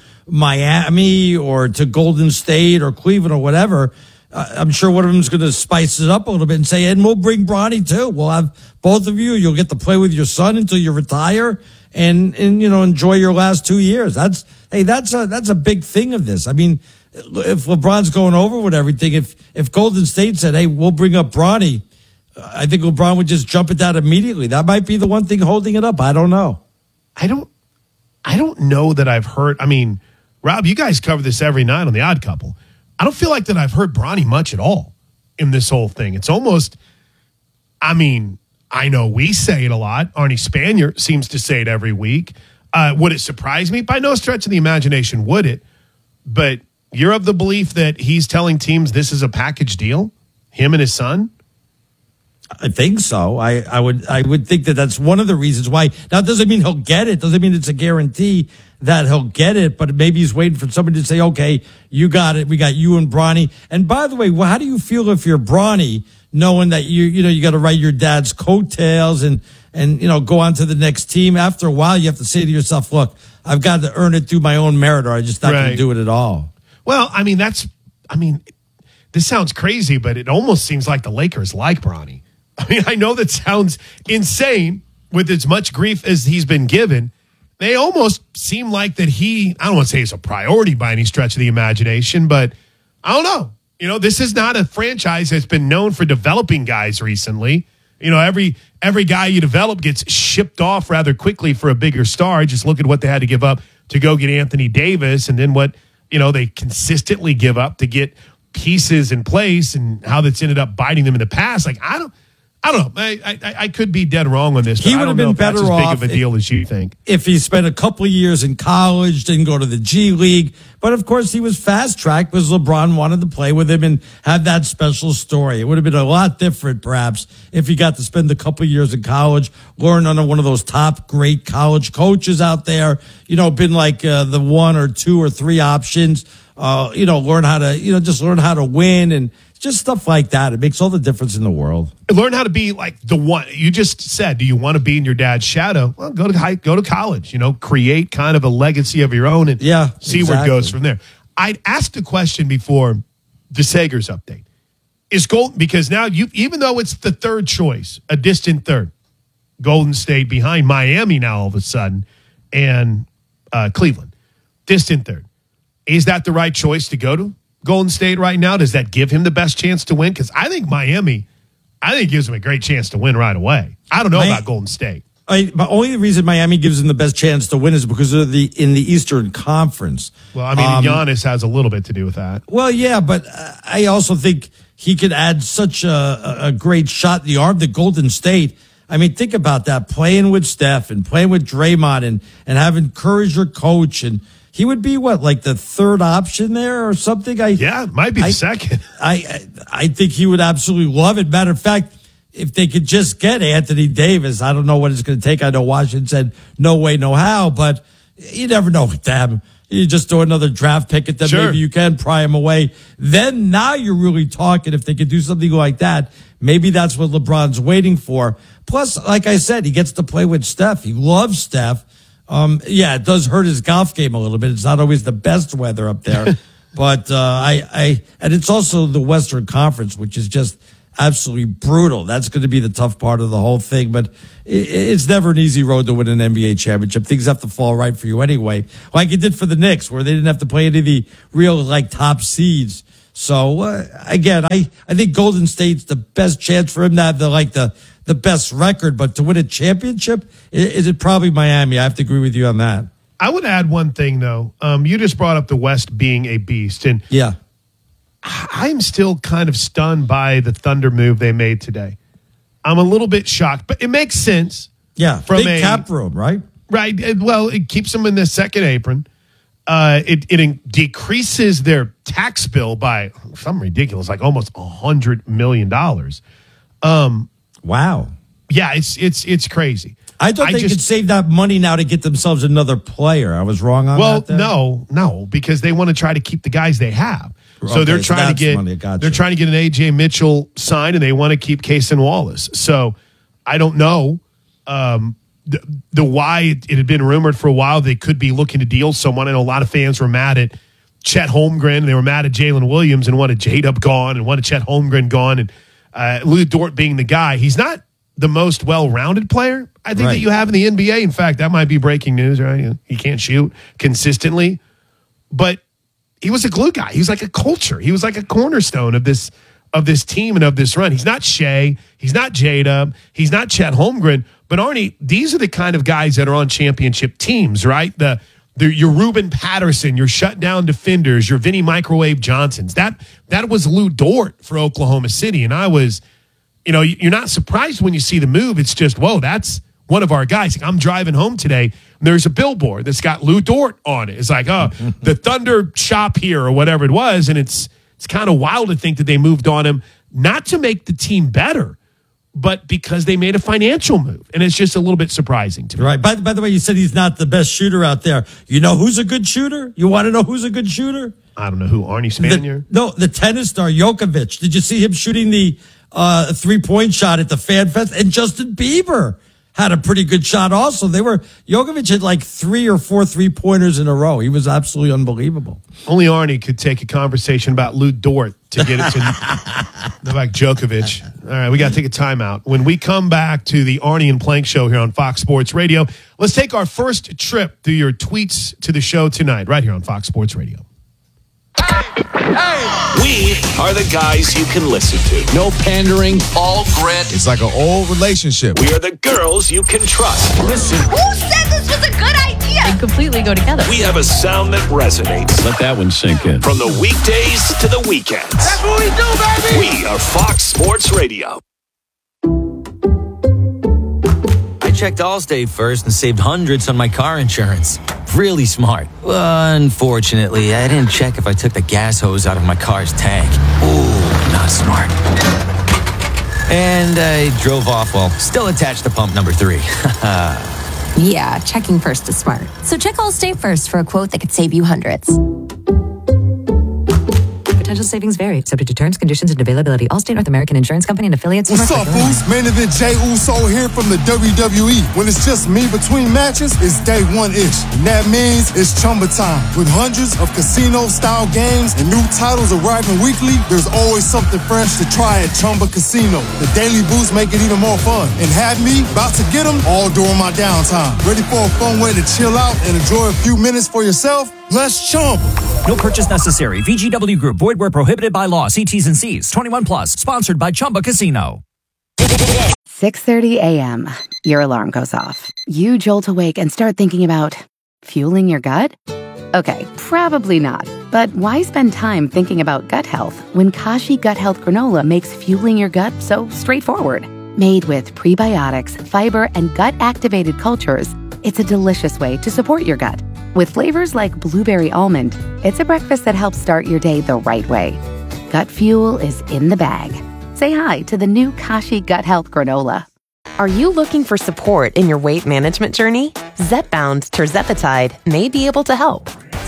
Miami or to Golden State or Cleveland or whatever, uh, I'm sure one of them is going to spice it up a little bit and say, and we'll bring Bronny too. We'll have both of you. You'll get to play with your son until you retire and, and you know, enjoy your last two years. That's, hey, that's a, that's a big thing of this. I mean, if LeBron's going over with everything, if, if Golden State said, hey, we'll bring up Bronny, I think LeBron would just jump at that immediately. That might be the one thing holding it up. I don't know. I don't, I don't know that I've heard. I mean, Rob, you guys cover this every night on The Odd Couple. I don't feel like that I've heard Bronny much at all in this whole thing. It's almost, I mean, I know we say it a lot. Arnie Spanier seems to say it every week. Uh, would it surprise me? By no stretch of the imagination would it. But you're of the belief that he's telling teams this is a package deal? Him and his son? I think so. I, I would I would think that that's one of the reasons why. Now, it doesn't mean he'll get it. Doesn't mean it's a guarantee that he'll get it. But maybe he's waiting for somebody to say, okay, you got it. We got you and Bronny. And by the way, well, how do you feel if you're Bronny, knowing that you you know you got to write your dad's coattails and and you know go on to the next team? After a while, you have to say to yourself, look, I've got to earn it through my own merit, or I'm just not going Right. to do it at all. Well, I mean, that's, I mean, this sounds crazy, but it almost seems like the Lakers like Bronny. I mean, I know that sounds insane with as much grief as he's been given. They almost seem like that he, I don't want to say he's a priority by any stretch of the imagination, but I don't know. You know, this is not a franchise that's been known for developing guys recently. You know, every every guy you develop gets shipped off rather quickly for a bigger star. Just look at what they had to give up to go get Anthony Davis, and then what, you know, they consistently give up to get pieces in place, and how that's ended up biting them in the past. Like, I don't I don't know. I, I, I could be dead wrong on this. He but I would have don't know been if that's better as big off of a deal as you think. if he spent a couple of years in college, didn't go to the G League. But of course, he was fast tracked because LeBron wanted to play with him and have that special story. It would have been a lot different, perhaps, if he got to spend a couple of years in college, learn under one of those top great college coaches out there, you know, been like uh, the one or two or three options, uh, you know, learn how to, you know, just learn how to win and just stuff like that. It makes all the difference in the world. Learn how to be like the one. You just said, do you want to be in your dad's shadow? Well, go to high, go to college. You know, create kind of a legacy of your own, and yeah, see exactly. where it goes from there. I'd asked a question before the Sagers update. Is Golden, because now you, even though it's the third choice, a distant third, Golden State behind Miami now all of a sudden, and uh, Cleveland, distant third. Is that the right choice to go to Golden State right now? Does that give him the best chance to win? Because I think Miami, I think gives him a great chance to win right away. I don't know Mi- about Golden State. I, the only reason Miami gives him the best chance to win is because of the in the Eastern Conference. Well, I mean, Um, Giannis has a little bit to do with that. Well, yeah, but uh, I also think he could add such a, a great shot in the arm to Golden State. I mean, think about that, playing with Steph and playing with Draymond and, and having Curry's your coach. And he would be, what, like the third option there or something? I Yeah, it might be the I, second. I, I I think he would absolutely love it. Matter of fact, if they could just get Anthony Davis, I don't know what it's going to take. I know Washington said no way, no how, but you never know with them. You just throw another draft pick at them. Sure. Maybe you can pry him away. Then now you're really talking. If they could do something like that, maybe that's what LeBron's waiting for. plus, like I said, he gets to play with Steph. He loves Steph. Um, yeah, it does hurt his golf game a little bit. It's not always the best weather up there, but uh, I, I, and it's also the Western Conference, which is just absolutely brutal. That's going to be the tough part of the whole thing. But it, it's never an easy road to win an N B A championship. Things have to fall right for you anyway, like it did for the Knicks, where they didn't have to play any of the real like top seeds. So uh, again, I, I think Golden State's the best chance for him to have the like the. the best record, but to win a championship, is it probably Miami? I have to agree with you on that. I would add one thing, though. Um, you just brought up the West being a beast, and yeah, I'm still kind of stunned by the Thunder move they made today. I'm a little bit shocked, but it makes sense. Yeah, from big a, cap room, right? Right. It, well, it keeps them in the second apron. Uh, it, it decreases their tax bill by something ridiculous, like almost a hundred million dollars. Um. Wow. Yeah, it's it's it's crazy. I thought I they just, could save that money now to get themselves another player. I was wrong on well, that. Well, no, no, because they want to try to keep the guys they have. So okay, they're so trying to get money. Gotcha. they're trying to get an A J Mitchell signed, and they want to keep Cason Wallace. So I don't know um, the, the why it, it had been rumored for a while they could be looking to deal someone. I know a lot of fans were mad at Chet Holmgren. They were mad at Jalen Williams and wanted J-Dub gone and wanted Chet Holmgren gone, and uh, Lou Dort being the guy. He's not the most well-rounded player, I think, right. that you have in the N B A. In fact, that might be breaking news, right? He can't shoot consistently. But he was a glue guy. He was like a culture. He was like a cornerstone of this of this team and of this run. He's not Shea. He's not J-Dub. He's not Chet Holmgren. But, Arnie, these are the kind of guys that are on championship teams, right? The, the Your Ruben Patterson, your shutdown defenders, your Vinny Microwave Johnsons. That, that was Lou Dort for Oklahoma City. And I was... You know, you're not surprised when you see the move. It's just, whoa, that's one of our guys. I'm driving home today, and there's a billboard that's got Lou Dort on it. It's like, oh, the Thunder shop here or whatever it was, and it's it's kind of wild to think that they moved on him, not to make the team better, but because they made a financial move, and it's just a little bit surprising to me. Right. By, by the way, you said he's not the best shooter out there. You know who's a good shooter? You want to know who's a good shooter? I don't know who, Arnie Spanier? The, no, the tennis star, Djokovic. Did you see him shooting the uh, three-point shot at the Fan Fest? And Justin Bieber had a pretty good shot also. They were, Djokovic had like three or four three-pointers in a row. He was absolutely unbelievable. Only Arnie could take a conversation about Lou Dort to get it to Novak Djokovic. All right, we got to take a timeout. When we come back to the Arnie and Plank show here on Fox Sports Radio, let's take our first trip through your tweets to the show tonight, right here on Fox Sports Radio. We are the guys you can listen to. No pandering, all grit. It's like an old relationship. We are the girls you can trust. Listen. Who said this was a good idea? They completely go together. We have a sound that resonates. Let that one sink in. From the weekdays to the weekends. That's what we do, baby! We are Fox Sports Radio. I checked Allstate first and saved hundreds on my car insurance. Really smart. Unfortunately, I didn't check if I took the gas hose out of my car's tank. Ooh, not smart. And I drove off while still attached to pump number three. Yeah, checking first is smart. So check Allstate first for a quote that could save you hundreds. Potential savings vary, subject to terms, conditions, and availability. Allstate North American Insurance Company and affiliates. What's up, fools? Main event Jey Uso here from the W W E. When it's just me between matches, it's day one-ish. And that means it's Chumba time. With hundreds of casino-style games and new titles arriving weekly, there's always something fresh to try at Chumba Casino. The daily boosts make it even more fun. And have me about to get them all during my downtime. Ready for a fun way to chill out and enjoy a few minutes for yourself? Let's Chumba. No purchase necessary. V G W Group. Void where prohibited by law. See T's and C's. twenty-one plus. Sponsored by Chumba Casino. six thirty a.m. Your alarm goes off. You jolt awake and start thinking about fueling your gut? Okay, probably not. But why spend time thinking about gut health when Kashi Gut Health Granola makes fueling your gut so straightforward? Made with prebiotics, fiber, and gut-activated cultures, it's a delicious way to support your gut. With flavors like blueberry almond, it's a breakfast that helps start your day the right way. Gut fuel is in the bag. Say hi to the new Kashi Gut Health Granola. Are you looking for support in your weight management journey? Zepbound tirzepatide may be able to help.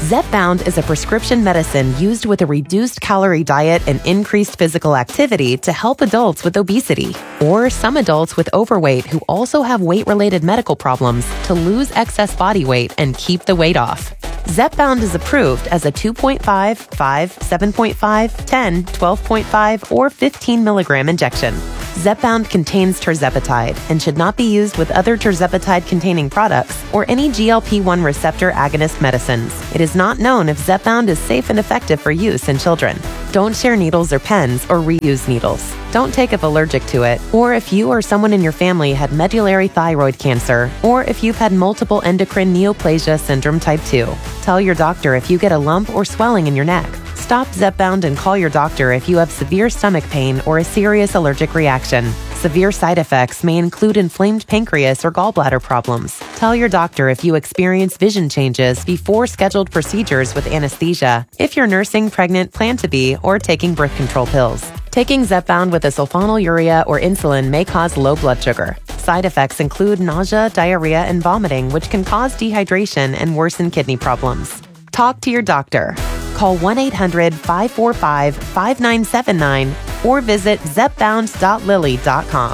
Zepbound is a prescription medicine used with a reduced calorie diet and increased physical activity to help adults with obesity or some adults with overweight who also have weight-related medical problems to lose excess body weight and keep the weight off. Zepbound is approved as a two point five, five, seven point five, ten, twelve point five, or fifteen milligram injection. Zepbound contains tirzepatide and should not be used with other tirzepatide-containing products or any G L P one receptor agonist medicines. It is not known if Zepbound is safe and effective for use in children. Don't share needles or pens or reuse needles. Don't take if allergic to it, or if you or someone in your family had medullary thyroid cancer, or if you've had multiple endocrine neoplasia syndrome type two. Tell your doctor if you get a lump or swelling in your neck. Stop Zepbound and call your doctor if you have severe stomach pain or a serious allergic reaction. Severe side effects may include inflamed pancreas or gallbladder problems. Tell your doctor if you experience vision changes before scheduled procedures with anesthesia, if you're nursing, pregnant, plan to be, or taking birth control pills. Taking Zepbound with a sulfonylurea or insulin may cause low blood sugar. Side effects include nausea, diarrhea, and vomiting, which can cause dehydration and worsen kidney problems. Talk to your doctor. Call one eight hundred, five four five, five nine seven nine or visit zepbound dot lilly dot com.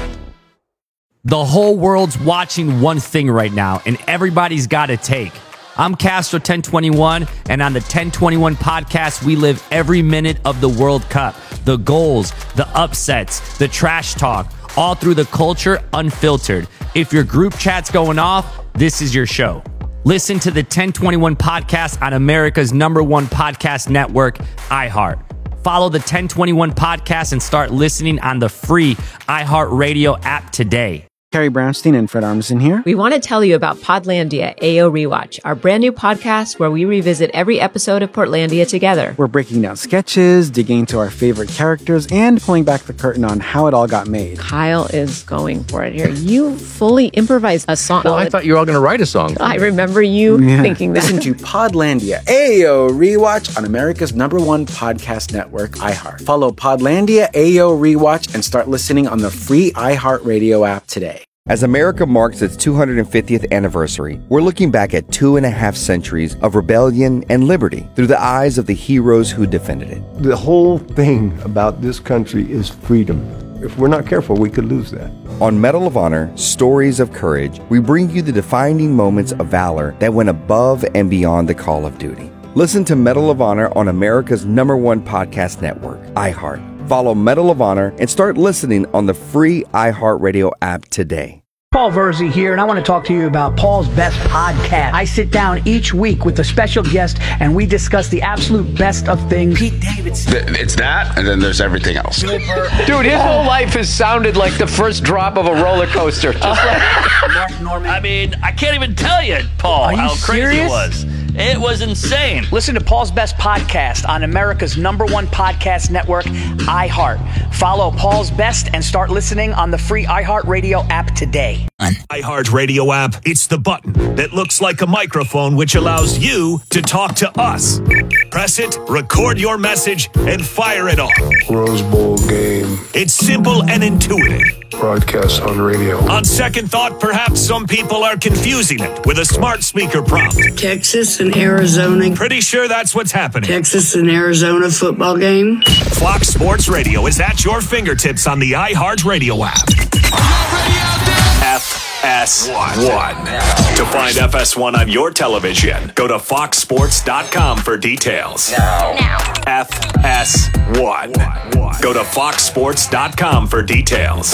The whole world's watching one thing right now, and everybody's got a take. I'm Castro ten twenty-one, and on the ten twenty-one podcast, we live every minute of the World Cup. The goals, the upsets, the trash talk, all through the culture unfiltered. If your group chat's going off, this is your show. Listen to the ten twenty-one podcast on America's number one podcast network, iHeart. Follow the ten twenty-one podcast and start listening on the free iHeartRadio app today. Carrie Brownstein and Fred Armisen here. We want to tell you about Podlandia A O Rewatch, our brand new podcast where we revisit every episode of Portlandia together. We're breaking down sketches, digging into our favorite characters, and pulling back the curtain on how it all got made. Kyle is going for it here. You fully improvised a song. Well, I thought you were all going to write a song. I remember you yeah. thinking that. Listen to Podlandia A O Rewatch on America's number one podcast network, iHeart. Follow Podlandia A O Rewatch and start listening on the free iHeartRadio app today. As America marks its two hundred fiftieth anniversary, we're looking back at two and a half centuries of rebellion and liberty through the eyes of the heroes who defended it. The whole thing about this country is freedom. If we're not careful, we could lose that. On Medal of Honor, Stories of Courage, we bring you the defining moments of valor that went above and beyond the call of duty. Listen to Medal of Honor on America's number one podcast network, iHeart. Follow Medal of Honor and start listening on the free iHeartRadio app today. Paul Verzi here, and I want to talk to you about Paul's Best Podcast. I sit down each week with a special guest, and we discuss the absolute best of things. Pete Davidson. It's that, and then there's everything else. Dude, his whole life has sounded like the first drop of a roller coaster. Just like Mark Norman. I mean, I can't even tell you, Paul, you how crazy serious? it was. It was insane. Listen to Paul's Best Podcast on America's number one podcast network, iHeart. Follow Paul's Best and start listening on the free iHeartRadio app today. iHeartRadio app, it's the button that looks like a microphone which allows you to talk to us. Press it, record your message, and fire it off. Rose Bowl game. It's simple and intuitive. Broadcast on radio. On second thought, perhaps some people are confusing it with a smart speaker prompt. Texas and Arizona. Pretty sure that's what's happening. Texas and Arizona football game. Fox Sports Radio is at your fingertips on the iHeartRadio app. F S one. To find F S one on your television, go to fox sports dot com for details. Now. Now. F S one. Go to fox sports dot com for details.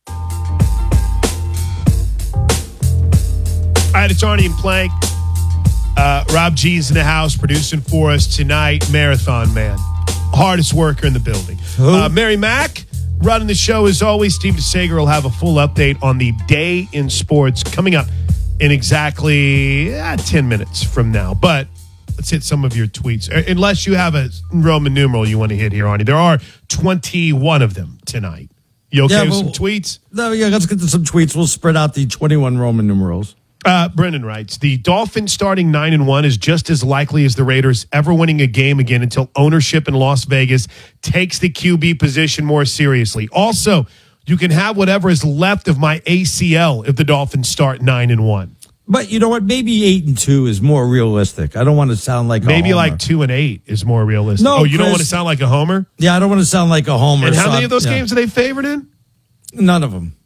All right, it's Arnie and Plank. Uh, Rob G's in the house producing for us tonight. Marathon Man. Hardest worker in the building. Uh, Mary Mack running the show as always. Steve DeSager will have a full update on the day in sports coming up in exactly uh, ten minutes from now. But let's hit some of your tweets. Uh, unless you have a Roman numeral you want to hit here, Arnie. There are twenty-one of them tonight. You okay yeah, with well, some tweets? No, yeah, let's get to some tweets. We'll spread out the twenty-one Roman numerals. Uh, Brendan writes, the Dolphins starting nine and one is just as likely as the Raiders ever winning a game again until ownership in Las Vegas takes the Q B position more seriously. Also, you can have whatever is left of my A C L if the Dolphins start nine and one. But you know what? Maybe eight and two is more realistic. I don't want to sound like maybe a homer. like two and eight is more realistic. No, oh, you Chris, don't want to sound like a homer? Yeah, I don't want to sound like a homer. And how so many of those yeah. games are they favored in? None of them.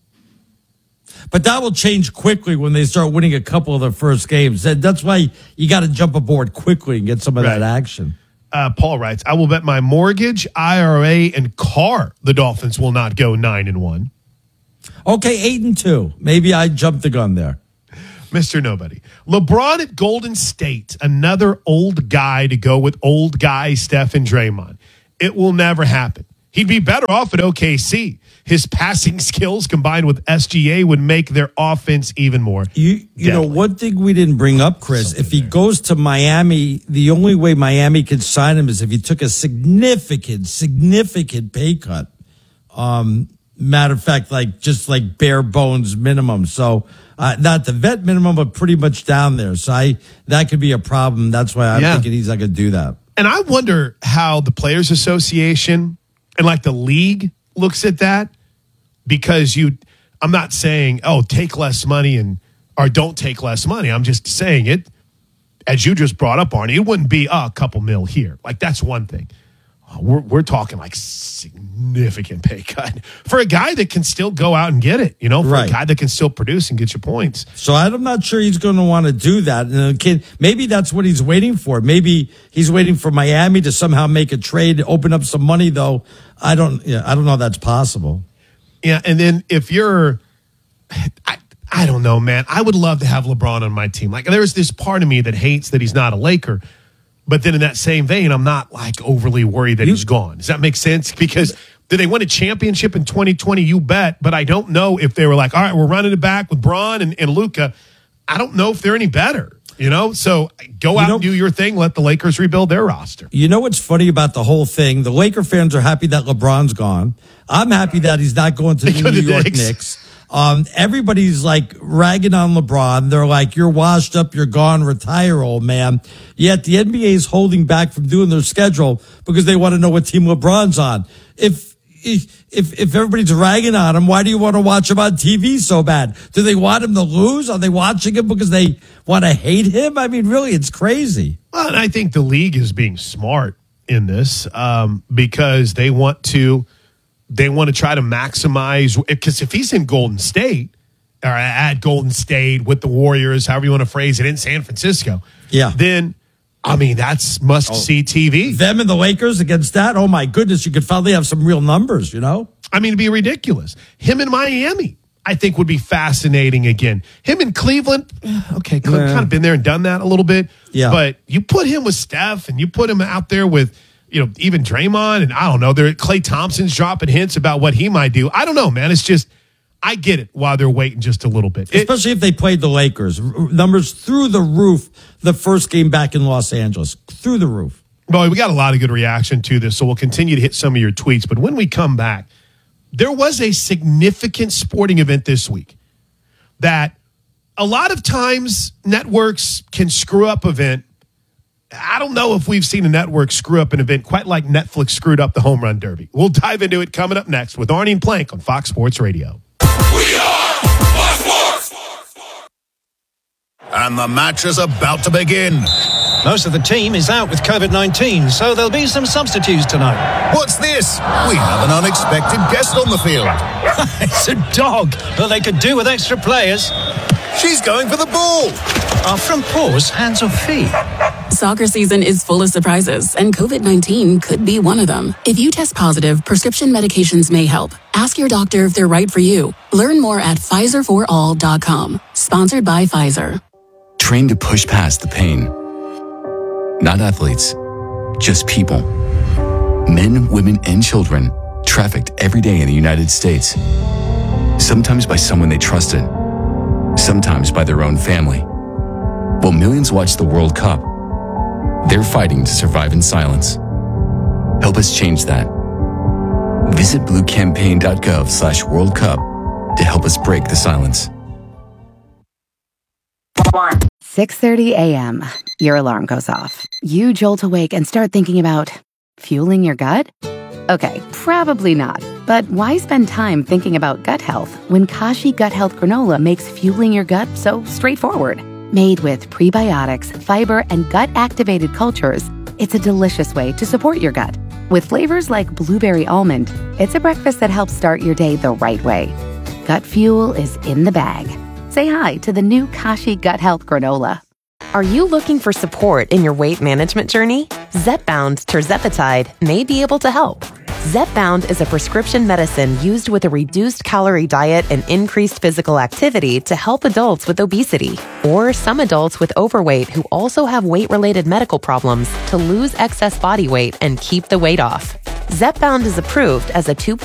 But that will change quickly when they start winning a couple of their first games. That, that's why you got to jump aboard quickly and get some of Right. that action. Uh, Paul writes, I will bet my mortgage, I R A, and car the Dolphins will not go nine and one. Okay, eight and two. Maybe I jumped the gun there. Mister Nobody. LeBron at Golden State, another old guy to go with old guy Steph and Draymond. It will never happen. He'd be better off at O K C. His passing skills combined with S G A would make their offense even more. You you know, one thing we didn't bring up, Chris, Something if he there. goes to Miami, the only way Miami could sign him is if he took a significant, significant pay cut. Um, matter of fact, like just like bare bones minimum. So uh, not the vet minimum, but pretty much down there. So I that could be a problem. That's why I'm Yeah. thinking he's not going to do that. And I wonder how the Players Association and like the league looks at that, because you, I'm not saying, oh, take less money and or don't take less money. I'm just saying it, as you just brought up, Arnie, it wouldn't be oh, a couple mil here. Like that's one thing. We're we're talking like significant pay cut for a guy that can still go out and get it, you know, for Right. a guy that can still produce and get you points. So I'm not sure he's going to want to do that. And the kid, maybe that's what he's waiting for. Maybe he's waiting for Miami to somehow make a trade, open up some money. Though I don't, yeah, I don't know if that's possible. Yeah, and then if you're, I, I don't know, man. I would love to have LeBron on my team. Like there's this part of me that hates that he's not a Laker. But then in that same vein, I'm not like overly worried that he's gone. Does that make sense? Because did they win a championship in twenty twenty? You bet. But I don't know if they were like, all right, we're running it back with Bron and, and Luka. I don't know if they're any better, you know? So go out You know- and do your thing. Let the Lakers rebuild their roster. You know what's funny about the whole thing? The Laker fans are happy that LeBron's gone. I'm happy that he's not going to the go to New the York Knicks. Knicks. Um, everybody's like ragging on LeBron. They're like, you're washed up, you're gone, retire, old man. Yet the N B A is holding back from doing their schedule because they want to know what team LeBron's on. If, if, if, if everybody's ragging on him, why do you want to watch him on T V so bad? Do they want him to lose? Are they watching him because they want to hate him? I mean, really, it's crazy. Well, and I think the league is being smart in this um, because they want to they want to try to maximize, because if he's in Golden State or at Golden State with the Warriors, however you want to phrase it, in San Francisco, Yeah. then I mean that's must see T V. Them and the Lakers against that. Oh my goodness, you could finally have some real numbers, you know? I mean, it'd be ridiculous. Him in Miami, I think, would be fascinating again. Him in Cleveland, eh, okay, could, Yeah. kind of been there and done that a little bit. Yeah. But you put him with Steph and you put him out there with, you know, even Draymond, and I don't know, there Klay Thompson's dropping hints about what he might do. I don't know, man. It's just, I get it while they're waiting just a little bit. It- Especially if they played the Lakers. R- Numbers through the roof the first game back in Los Angeles. Through the roof. Well, we got a lot of good reaction to this, so we'll continue to hit some of your tweets. But when we come back, there was a significant sporting event this week that a lot of times networks can screw up event. I don't know if we've seen a network screw up an event quite like Netflix screwed up the Home Run Derby. We'll dive into it coming up next with Arnie and Plank on Fox Sports Radio. And the match is about to begin. Most of the team is out with COVID nineteen, so there'll be some substitutes tonight. What's this? We have an unexpected guest on the field. It's a dog, but they could do with extra players. She's going for the ball. Our front paws, hands or feet? Soccer season is full of surprises, and COVID nineteen could be one of them. If you test positive, prescription medications may help. Ask your doctor if they're right for you. Learn more at Pfizer for all dot com. Sponsored by Pfizer. Trained to push past the pain. Not athletes, just people. Men, women, and children trafficked every day in the United States. Sometimes by someone they trusted, sometimes by their own family. While millions watch the World Cup, they're fighting to survive in silence. Help us change that. Visit bluecampaign.gov slash World Cup to help us break the silence. six thirty a.m. Your alarm goes off. You jolt awake and start thinking about fueling your gut? Okay, probably not. But why spend time thinking about gut health when Kashi Gut Health Granola makes fueling your gut so straightforward? Made with prebiotics, fiber, and gut-activated cultures, it's a delicious way to support your gut. With flavors like blueberry almond, it's a breakfast that helps start your day the right way. Gut Fuel is in the bag. Say hi to the new Kashi Gut Health Granola. Are you looking for support in your weight management journey? Zepbound Tirzepatide may be able to help. Zepbound is a prescription medicine used with a reduced calorie diet and increased physical activity to help adults with obesity or some adults with overweight who also have weight-related medical problems to lose excess body weight and keep the weight off. Zepbound is approved as a two